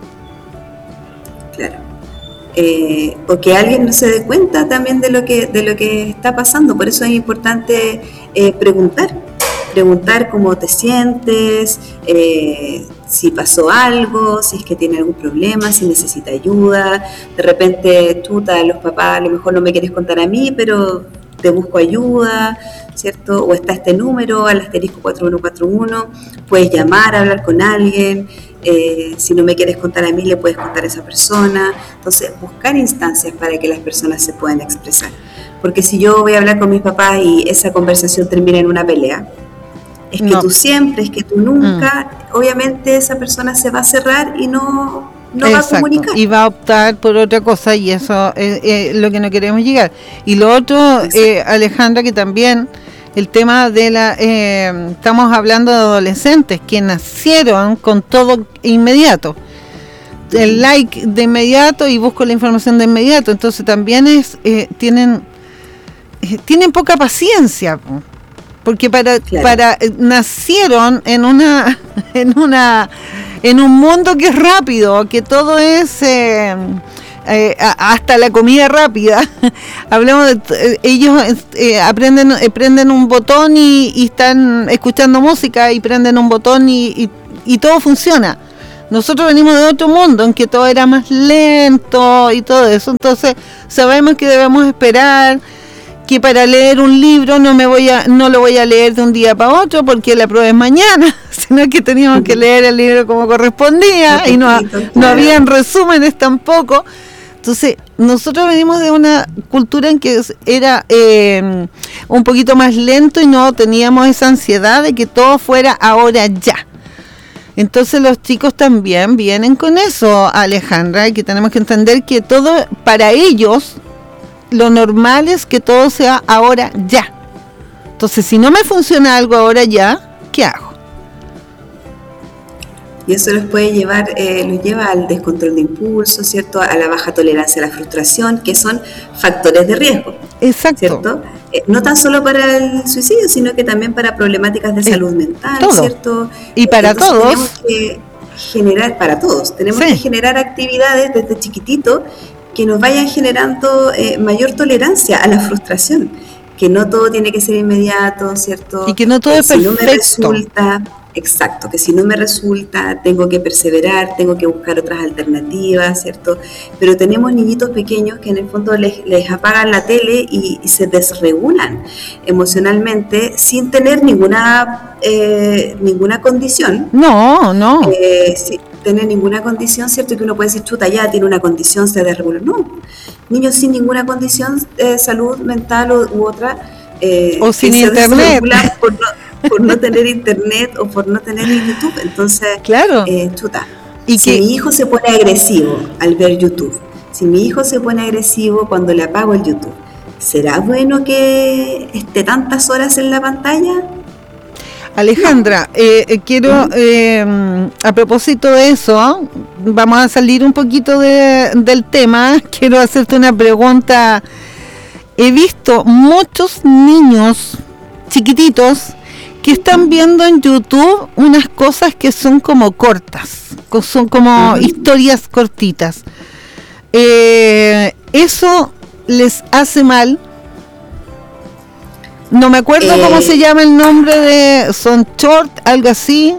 Speaker 2: Claro. Eh, o que alguien no se dé cuenta también de lo que de lo que está pasando. Por eso es importante eh, preguntar, preguntar cómo te sientes, eh, si pasó algo, si es que tiene algún problema, si necesita ayuda. De repente, chuta, los papás a lo mejor no me quieres contar a mí, pero te busco ayuda, ¿cierto? O está este número, al asterisco cuatro uno cuatro uno, puedes llamar, hablar con alguien. Eh, si no me quieres contar a mí, le puedes contar a esa persona. Entonces, buscar instancias para que las personas se puedan expresar. Porque si yo voy a hablar con mis papás y esa conversación termina en una pelea, es que no. tú siempre, es que tú nunca, mm. obviamente esa persona se va a cerrar y no, no
Speaker 1: Exacto,
Speaker 2: va a comunicar.
Speaker 1: Y va a optar por otra cosa, y eso es, es lo que no queremos llegar. Y lo otro, eh, Alejandra, que también el tema de la... Eh, estamos hablando de adolescentes que nacieron con todo inmediato. El like de inmediato y busco la información de inmediato. Entonces también es eh, tienen eh, tienen poca paciencia, porque para claro. para eh, nacieron en una en una en un mundo que es rápido, que todo es eh, eh, hasta la comida rápida. Hablamos de eh, ellos eh, aprenden eh, prenden un botón y, y están escuchando música y prenden un botón y, y, y todo funciona. Nosotros venimos de otro mundo en que todo era más lento y todo eso, entonces sabemos que debemos esperar, que para leer un libro no me voy a no lo voy a leer de un día para otro porque la prueba es mañana, sino que teníamos que leer el libro como correspondía y no, no habían resúmenes tampoco. Entonces nosotros venimos de una cultura en que era eh, un poquito más lento y no teníamos esa ansiedad de que todo fuera ahora ya. Entonces los chicos también vienen con eso, Alejandra, y que tenemos que entender que todo, para ellos, lo normal es que todo sea ahora ya. Entonces, si no me funciona algo ahora ya, ¿qué hago?
Speaker 2: Y eso los puede llevar, eh, los lleva al descontrol de impulso, ¿cierto? A la baja tolerancia a la frustración, que son factores de riesgo.
Speaker 1: Exacto.
Speaker 2: ¿Cierto? Eh, no tan solo para el suicidio, sino que también para problemáticas de salud eh, mental,
Speaker 1: todo.
Speaker 2: ¿cierto?
Speaker 1: Y para
Speaker 2: Entonces,
Speaker 1: todos.
Speaker 2: Tenemos que generar, para todos, tenemos sí. que generar actividades desde chiquitito que nos vayan generando eh, mayor tolerancia a la frustración, que no todo tiene que ser inmediato, ¿cierto?
Speaker 1: Y que no todo
Speaker 2: eh,
Speaker 1: es
Speaker 2: si
Speaker 1: perfecto.
Speaker 2: No me resulta, exacto, que si no me resulta, tengo que perseverar, tengo que buscar otras alternativas, ¿cierto? Pero tenemos niñitos pequeños que en el fondo les, les apagan la tele y, y se desregulan emocionalmente sin tener ninguna eh, ninguna condición.
Speaker 1: No, no.
Speaker 2: Eh, sin tener ninguna condición, ¿cierto? Que uno puede decir, chuta, ya tiene una condición, se desregula. No, niños sin ninguna condición de eh, salud mental u, u otra. Eh,
Speaker 1: o sin internet.
Speaker 2: Por no, por no tener internet o por no tener YouTube. Entonces,
Speaker 1: claro.
Speaker 2: eh, chuta,
Speaker 1: ¿Y
Speaker 2: si
Speaker 1: que...
Speaker 2: mi hijo se pone agresivo al ver YouTube, si mi hijo se pone agresivo cuando le apago el YouTube, ¿será bueno que esté tantas horas en la pantalla?
Speaker 1: Alejandra, eh, quiero, eh, a propósito de eso, vamos a salir un poquito de, del tema, quiero hacerte una pregunta. He visto muchos niños chiquititos que están viendo en YouTube unas cosas que son como cortas, son como uh-huh. historias cortitas. Eh, ¿Eso les hace mal? No me acuerdo eh, cómo se llama el nombre de... Son short, algo así.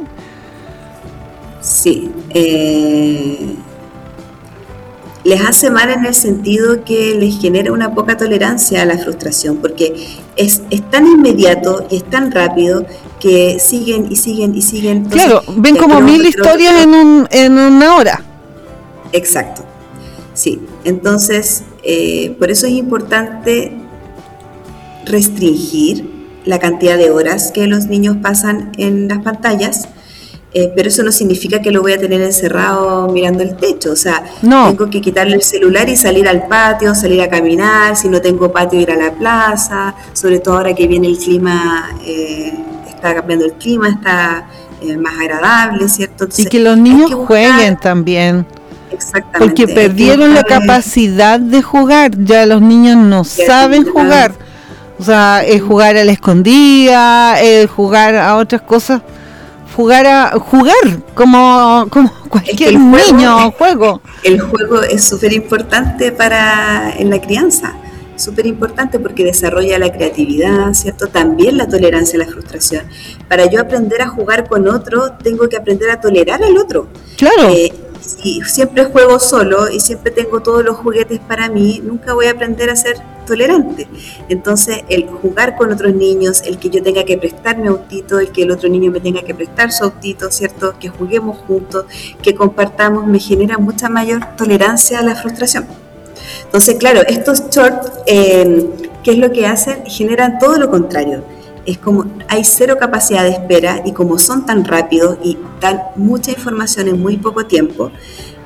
Speaker 2: Sí. Eh, les hace mal en el sentido que les genera una poca tolerancia a la frustración, porque es, es tan inmediato y es tan rápido que siguen y siguen y siguen. Entonces,
Speaker 1: claro, ven como mil historias en, un, en una hora.
Speaker 2: Exacto. Sí. Entonces, eh, por eso es importante restringir la cantidad de horas que los niños pasan en las pantallas, eh, pero eso no significa que lo voy a tener encerrado mirando el techo. O sea, no. Tengo que quitarle el celular y salir al patio, salir a caminar, si no tengo patio ir a la plaza, sobre todo ahora que viene el clima, eh, está cambiando el clima, está eh, más agradable, ¿cierto? Entonces,
Speaker 1: y que los niños que jueguen también.
Speaker 2: Exactamente.
Speaker 1: Porque perdieron la capacidad de jugar, ya los niños no saben jugar. O sea, es jugar a la escondida, es jugar a otras cosas, jugar a jugar como, como cualquier es que niño juego.
Speaker 2: El juego es súper importante para en la crianza, súper importante porque desarrolla la creatividad, ¿cierto? También la tolerancia a la frustración. Para yo aprender a jugar con otro, tengo que aprender a tolerar al otro.
Speaker 1: Claro.
Speaker 2: Eh, si siempre juego solo y siempre tengo todos los juguetes para mí, nunca voy a aprender a ser tolerante. Entonces, el jugar con otros niños, el que yo tenga que prestar mi autito, el que el otro niño me tenga que prestar su autito, ¿cierto? Que juguemos juntos, que compartamos, me genera mucha mayor tolerancia a la frustración. Entonces, claro, estos shorts, eh, ¿qué es lo que hacen? Generan todo lo contrario. Es como hay cero capacidad de espera y como son tan rápidos y dan mucha información en muy poco tiempo,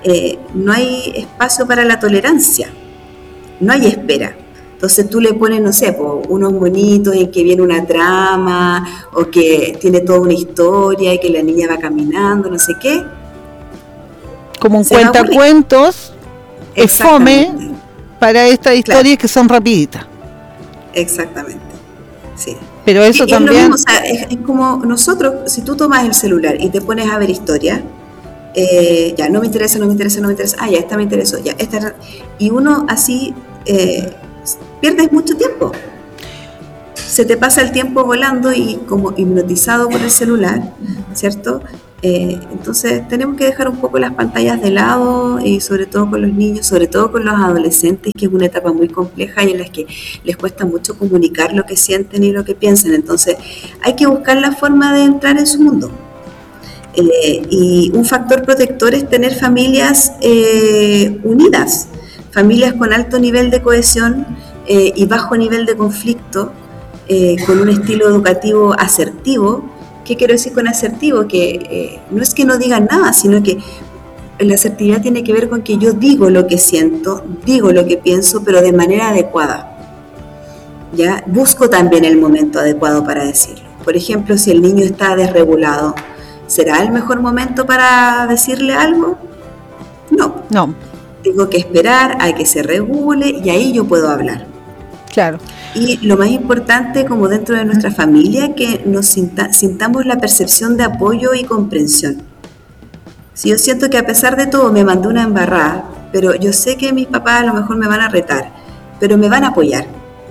Speaker 2: eh, no hay espacio para la tolerancia, no hay espera. Entonces tú le pones, no sé, po, unos monitos en que viene una trama o que tiene toda una historia y que la niña va caminando, no sé qué.
Speaker 1: Como un cuentacuentos, es fome para estas historias, claro, que son rapiditas.
Speaker 2: Exactamente, sí.
Speaker 1: Pero eso
Speaker 2: y,
Speaker 1: también...
Speaker 2: Es, lo mismo, o sea, es, es como nosotros, si tú tomas el celular y te pones a ver historia, eh, ya, no me interesa, no me interesa, no me interesa, ah, ya, esta me interesó, ya, esta... Y uno así... Eh, pierdes mucho tiempo, se te pasa el tiempo volando y como hipnotizado por el celular, ¿cierto? Eh, entonces tenemos que dejar un poco las pantallas de lado y sobre todo con los niños, sobre todo con los adolescentes, que es una etapa muy compleja y en la que les cuesta mucho comunicar lo que sienten y lo que piensan. Entonces hay que buscar la forma de entrar en su mundo. Eh, y un factor protector es tener familias eh, unidas, familias con alto nivel de cohesión eh, y bajo nivel de conflicto, eh, con un estilo educativo asertivo. ¿Qué quiero decir con asertivo? Que eh, no es que no digan nada, sino que la asertividad tiene que ver con que yo digo lo que siento, digo lo que pienso, pero de manera adecuada. ¿Ya? Busco también el momento adecuado para decirlo. Por ejemplo, si el niño está desregulado, ¿será el mejor momento para decirle algo? No.
Speaker 1: No.
Speaker 2: Tengo que esperar a que se regule y ahí yo puedo hablar.
Speaker 1: Claro.
Speaker 2: Y lo más importante, como dentro de nuestra familia, que nos sinta, sintamos la percepción de apoyo y comprensión. Si yo siento que a pesar de todo me mandó una embarrada, pero yo sé que mis papás a lo mejor me van a retar, pero me van a apoyar.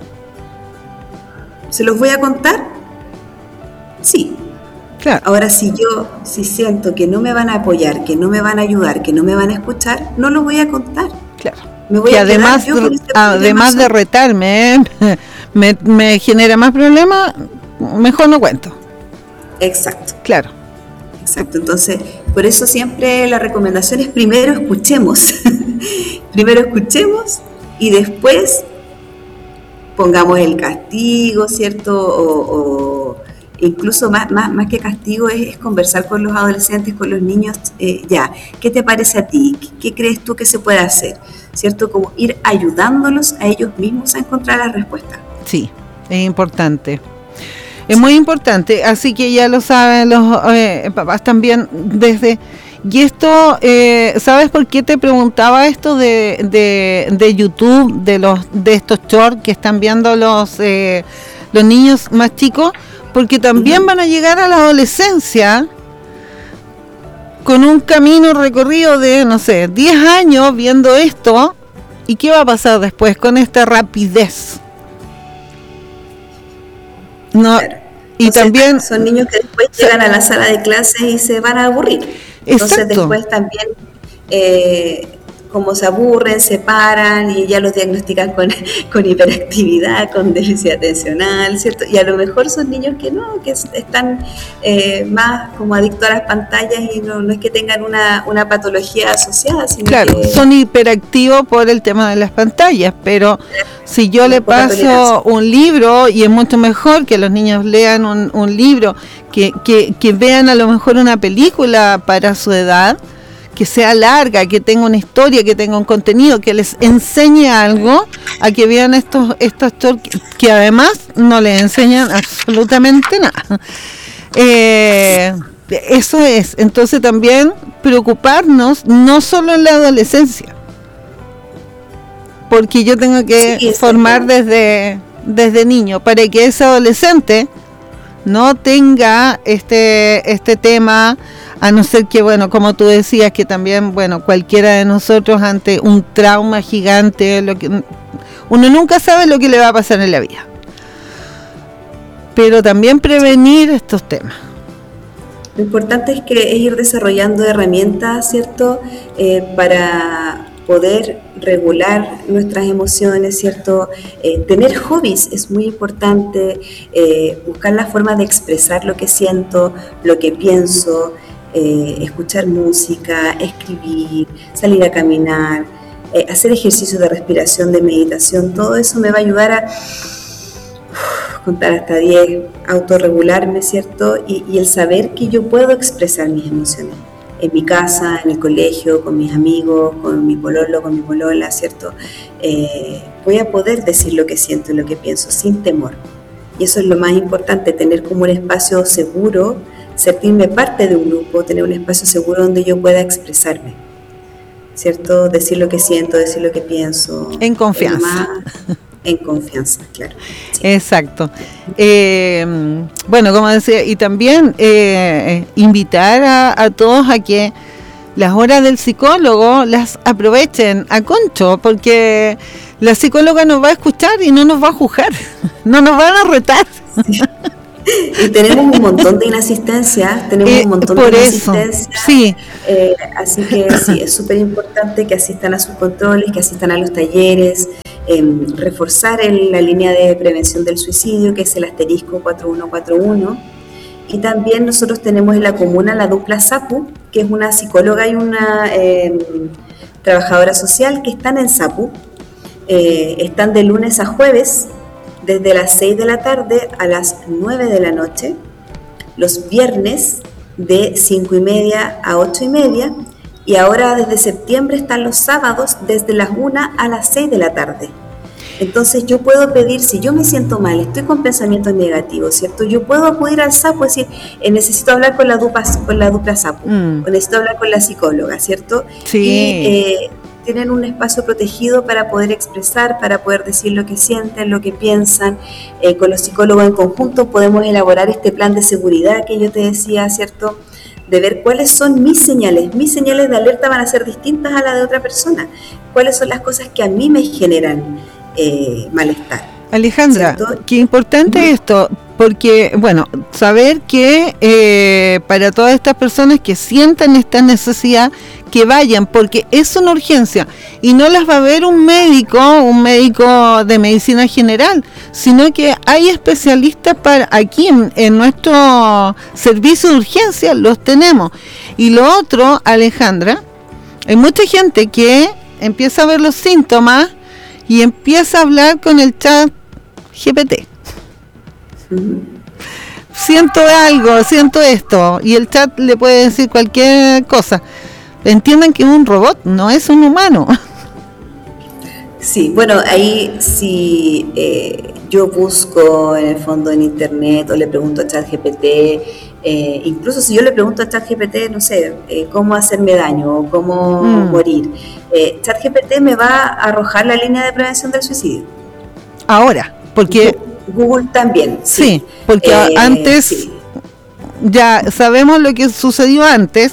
Speaker 2: ¿Se los voy a contar? Sí. Claro. Ahora, si yo si siento que no me van a apoyar, que no me van a ayudar, que no me van a escuchar, no lo voy a contar.
Speaker 1: Claro.
Speaker 2: Me voy
Speaker 1: que
Speaker 2: a
Speaker 1: además,
Speaker 2: yo con este
Speaker 1: además de retarme, ¿eh? me, me genera más problemas, mejor no cuento.
Speaker 2: Exacto.
Speaker 1: Claro.
Speaker 2: Exacto. Entonces, por eso siempre la recomendación es primero escuchemos. Primero escuchemos y después pongamos el castigo, ¿cierto? O, o incluso más, más, más que castigo es, es conversar con los adolescentes, con los niños, eh, ya, ¿qué te parece a ti? ¿Qué, ¿Qué crees tú que se puede hacer? ¿Cierto? Como ir ayudándolos a ellos mismos a encontrar la respuesta.
Speaker 1: Sí, es importante. Es muy importante, así que ya lo saben los eh, papás también desde... Y esto, eh, ¿sabes por qué te preguntaba esto de, de, de YouTube, de los de estos shorts que están viendo los, eh, los niños más chicos? Porque también van a llegar a la adolescencia con un camino recorrido de, no sé, diez años viendo esto. ¿Y qué va a pasar después con esta rapidez? No,
Speaker 2: claro.
Speaker 1: Y
Speaker 2: Entonces,
Speaker 1: también...
Speaker 2: son niños que después llegan a la sala de clases y se van a aburrir. Entonces
Speaker 1: Exacto.
Speaker 2: después también... Eh, como se aburren, se paran y ya los diagnostican con, con hiperactividad, con déficit atencional, ¿cierto? Y a lo mejor son niños que no, que están eh, más como adictos a las pantallas y no, no es que tengan una, una patología asociada, sino
Speaker 1: claro,
Speaker 2: que...
Speaker 1: son hiperactivos por el tema de las pantallas, pero si yo le paso un libro, y es mucho mejor que los niños lean un, un libro, que, que, que vean a lo mejor una película para su edad, que sea larga, que tenga una historia, que tenga un contenido, que les enseñe algo, a que vean estos estos shorts que, que además no les enseñan absolutamente nada. Eh, eso es, entonces también preocuparnos no solo en la adolescencia, porque yo tengo que sí, formar desde, desde niño, para que ese adolescente no tenga este este tema, a no ser que, bueno, como tú decías, que también, bueno, cualquiera de nosotros ante un trauma gigante, lo que uno nunca sabe lo que le va a pasar en la vida. Pero también prevenir estos temas.
Speaker 2: Lo importante es que es ir desarrollando herramientas, ¿cierto? Eh, para poder regular nuestras emociones, ¿cierto? Eh, tener hobbies es muy importante, eh, buscar la forma de expresar lo que siento, lo que pienso, eh, escuchar música, escribir, salir a caminar, eh, hacer ejercicios de respiración, de meditación, todo eso me va a ayudar a uf, contar hasta diez, autorregularme, ¿cierto? Y, y el saber que yo puedo expresar mis emociones. en mi casa, en el colegio, con mis amigos, con mi pololo, con mi polola, ¿cierto? Eh, voy a poder decir lo que siento y lo que pienso sin temor. Y eso es lo más importante, tener como un espacio seguro, sentirme parte de un grupo, tener un espacio seguro donde yo pueda expresarme, ¿cierto? Decir lo que siento, decir lo que pienso.
Speaker 1: En confianza.
Speaker 2: Más, en confianza, claro. Sí.
Speaker 1: Exacto. Eh, bueno, como decía, y también eh, invitar a, a todos a que las horas del psicólogo las aprovechen a concho, porque la psicóloga nos va a escuchar y no nos va a juzgar, no nos van a retar.
Speaker 2: Sí. Y tenemos un montón de inasistencia, tenemos eh, un montón
Speaker 1: por
Speaker 2: de
Speaker 1: eso,
Speaker 2: inasistencia.
Speaker 1: Sí.
Speaker 2: Eh, así que sí, es súper importante que asistan a sus controles, que asistan a los talleres, eh, reforzar el, la línea de prevención del suicidio, que es el asterisco cuatro uno cuatro uno. Y también nosotros tenemos en la comuna la dupla SAPU, que es una psicóloga y una eh, trabajadora social que están en SAPU. Eh, están de lunes a jueves, desde las seis de la tarde a las nueve de la noche, los viernes de cinco y media a ocho y media, y ahora desde septiembre están los sábados desde las una a las seis de la tarde. Entonces yo puedo pedir, si yo me siento mal, estoy con pensamientos negativos, ¿cierto? Yo puedo acudir al SAPU y decir, eh, necesito hablar con la dupla, con la dupla SAPU, mm. o necesito hablar con la psicóloga, ¿cierto?
Speaker 1: Sí.
Speaker 2: Y, eh, tienen un espacio protegido para poder expresar, para poder decir lo que sienten, lo que piensan. Eh, con los psicólogos en conjunto podemos elaborar este plan de seguridad que yo te decía, ¿cierto? De ver cuáles son mis señales. Mis señales de alerta van a ser distintas a las de otra persona. Cuáles son las cosas que a mí me generan eh, malestar.
Speaker 1: Alejandra, ¿cierto? Qué importante uh-huh. esto, porque, bueno, saber que eh, para todas estas personas que sientan esta necesidad, que vayan, porque es una urgencia, y no las va a ver un médico, un médico de medicina general, sino que hay especialistas para aquí en, en nuestro servicio de urgencia, los tenemos. Y lo otro, Alejandra, hay mucha gente que empieza a ver los síntomas y empieza a hablar con el chat G P T. Siento algo, siento esto, y el chat le puede decir cualquier cosa. Entiendan que es un robot, no es un humano.
Speaker 2: Sí, bueno, ahí si eh, yo busco en el fondo en internet o le pregunto a ChatGPT, eh, incluso si yo le pregunto a ChatGPT, no sé, eh, cómo hacerme daño o cómo mm. morir, eh, ChatGPT me va a arrojar la línea de prevención del suicidio.
Speaker 1: Ahora, porque...
Speaker 2: Google también. Sí,
Speaker 1: sí porque eh, antes, sí. ya sabemos lo que sucedió antes,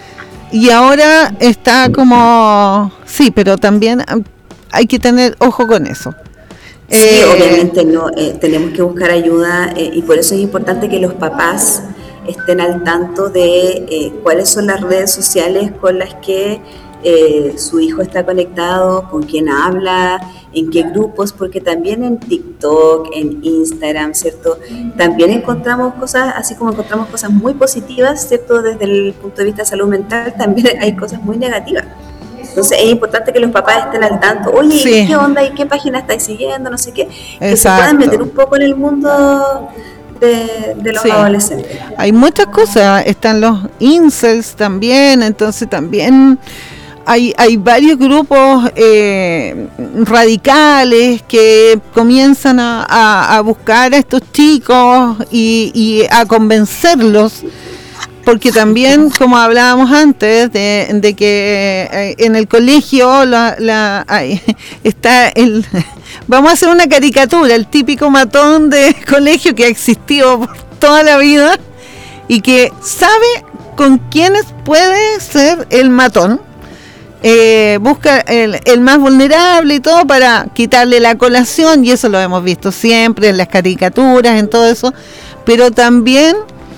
Speaker 1: y ahora está como, sí, pero también hay que tener ojo con eso.
Speaker 2: Sí, eh, obviamente no, eh, tenemos que buscar ayuda eh, y por eso es importante que los papás estén al tanto de eh, cuáles son las redes sociales con las que eh, su hijo está conectado, con quién habla, en qué grupos, porque también en TikTok, en Instagram, ¿cierto? También encontramos cosas, así como encontramos cosas muy positivas, ¿cierto? Desde el punto de vista de salud mental, también hay cosas muy negativas. Entonces es importante que los papás estén al tanto. Oye, sí. ¿qué onda? ¿Y qué página estáis siguiendo? No sé qué. Exacto. Que se puedan meter un poco en el mundo de, de los sí. adolescentes.
Speaker 1: Hay muchas cosas. Están los incels también. Entonces también hay, hay varios grupos eh, radicales que comienzan a, a, a buscar a estos chicos y, y a convencerlos. Porque también, como hablábamos antes, de, de que eh, en el colegio la, la, ay, está el... Vamos a hacer una caricatura, el típico matón de colegio que ha existido por toda la vida y que sabe con quiénes puede ser el matón. Eh, busca el, el más vulnerable y todo para quitarle la colación, y eso lo hemos visto siempre en las caricaturas, en todo eso. Pero también...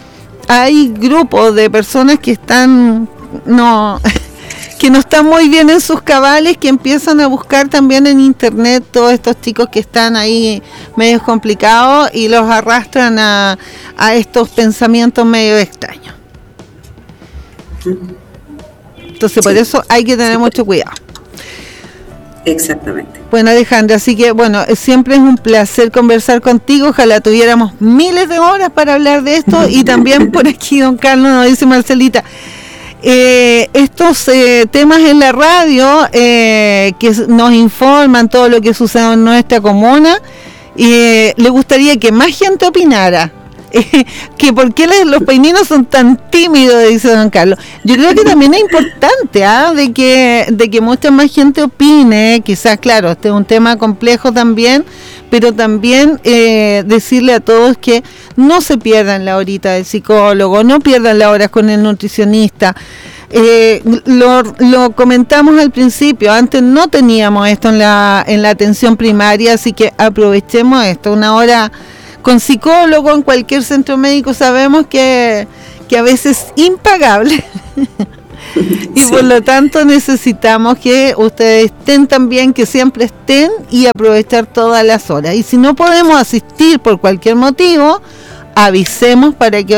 Speaker 1: hay grupos de personas que están no que no están muy bien en sus cabales, que empiezan a buscar también en internet todos estos chicos que están ahí medio complicados y los arrastran a, a estos pensamientos medio extraños. Entonces, sí, por eso hay que tener sí, mucho cuidado.
Speaker 2: Exactamente.
Speaker 1: Bueno, Alejandra, así que bueno, siempre es un placer conversar contigo. Ojalá tuviéramos miles de horas para hablar de esto. Y también por aquí don Carlos nos dice, Marcelita, eh, estos eh, temas en la radio eh, que nos informan todo lo que sucede en nuestra comuna, eh, le gustaría que más gente opinara. Eh, que por qué les, los paininos son tan tímidos, dice don Carlos. Yo creo que también es importante ¿eh? de que de que mucha más gente opine. Quizás, claro, este es un tema complejo también, pero también eh, decirle a todos que no se pierdan la horita del psicólogo, no pierdan las horas con el nutricionista. Eh, lo, lo comentamos al principio, antes no teníamos esto en la en la atención primaria, así que aprovechemos esto, una hora con psicólogo en cualquier centro médico. Sabemos que, que a veces es impagable y sí. Por lo tanto necesitamos que ustedes estén también, que siempre estén y aprovechar todas las horas. Y si no podemos asistir por cualquier motivo, avisemos para que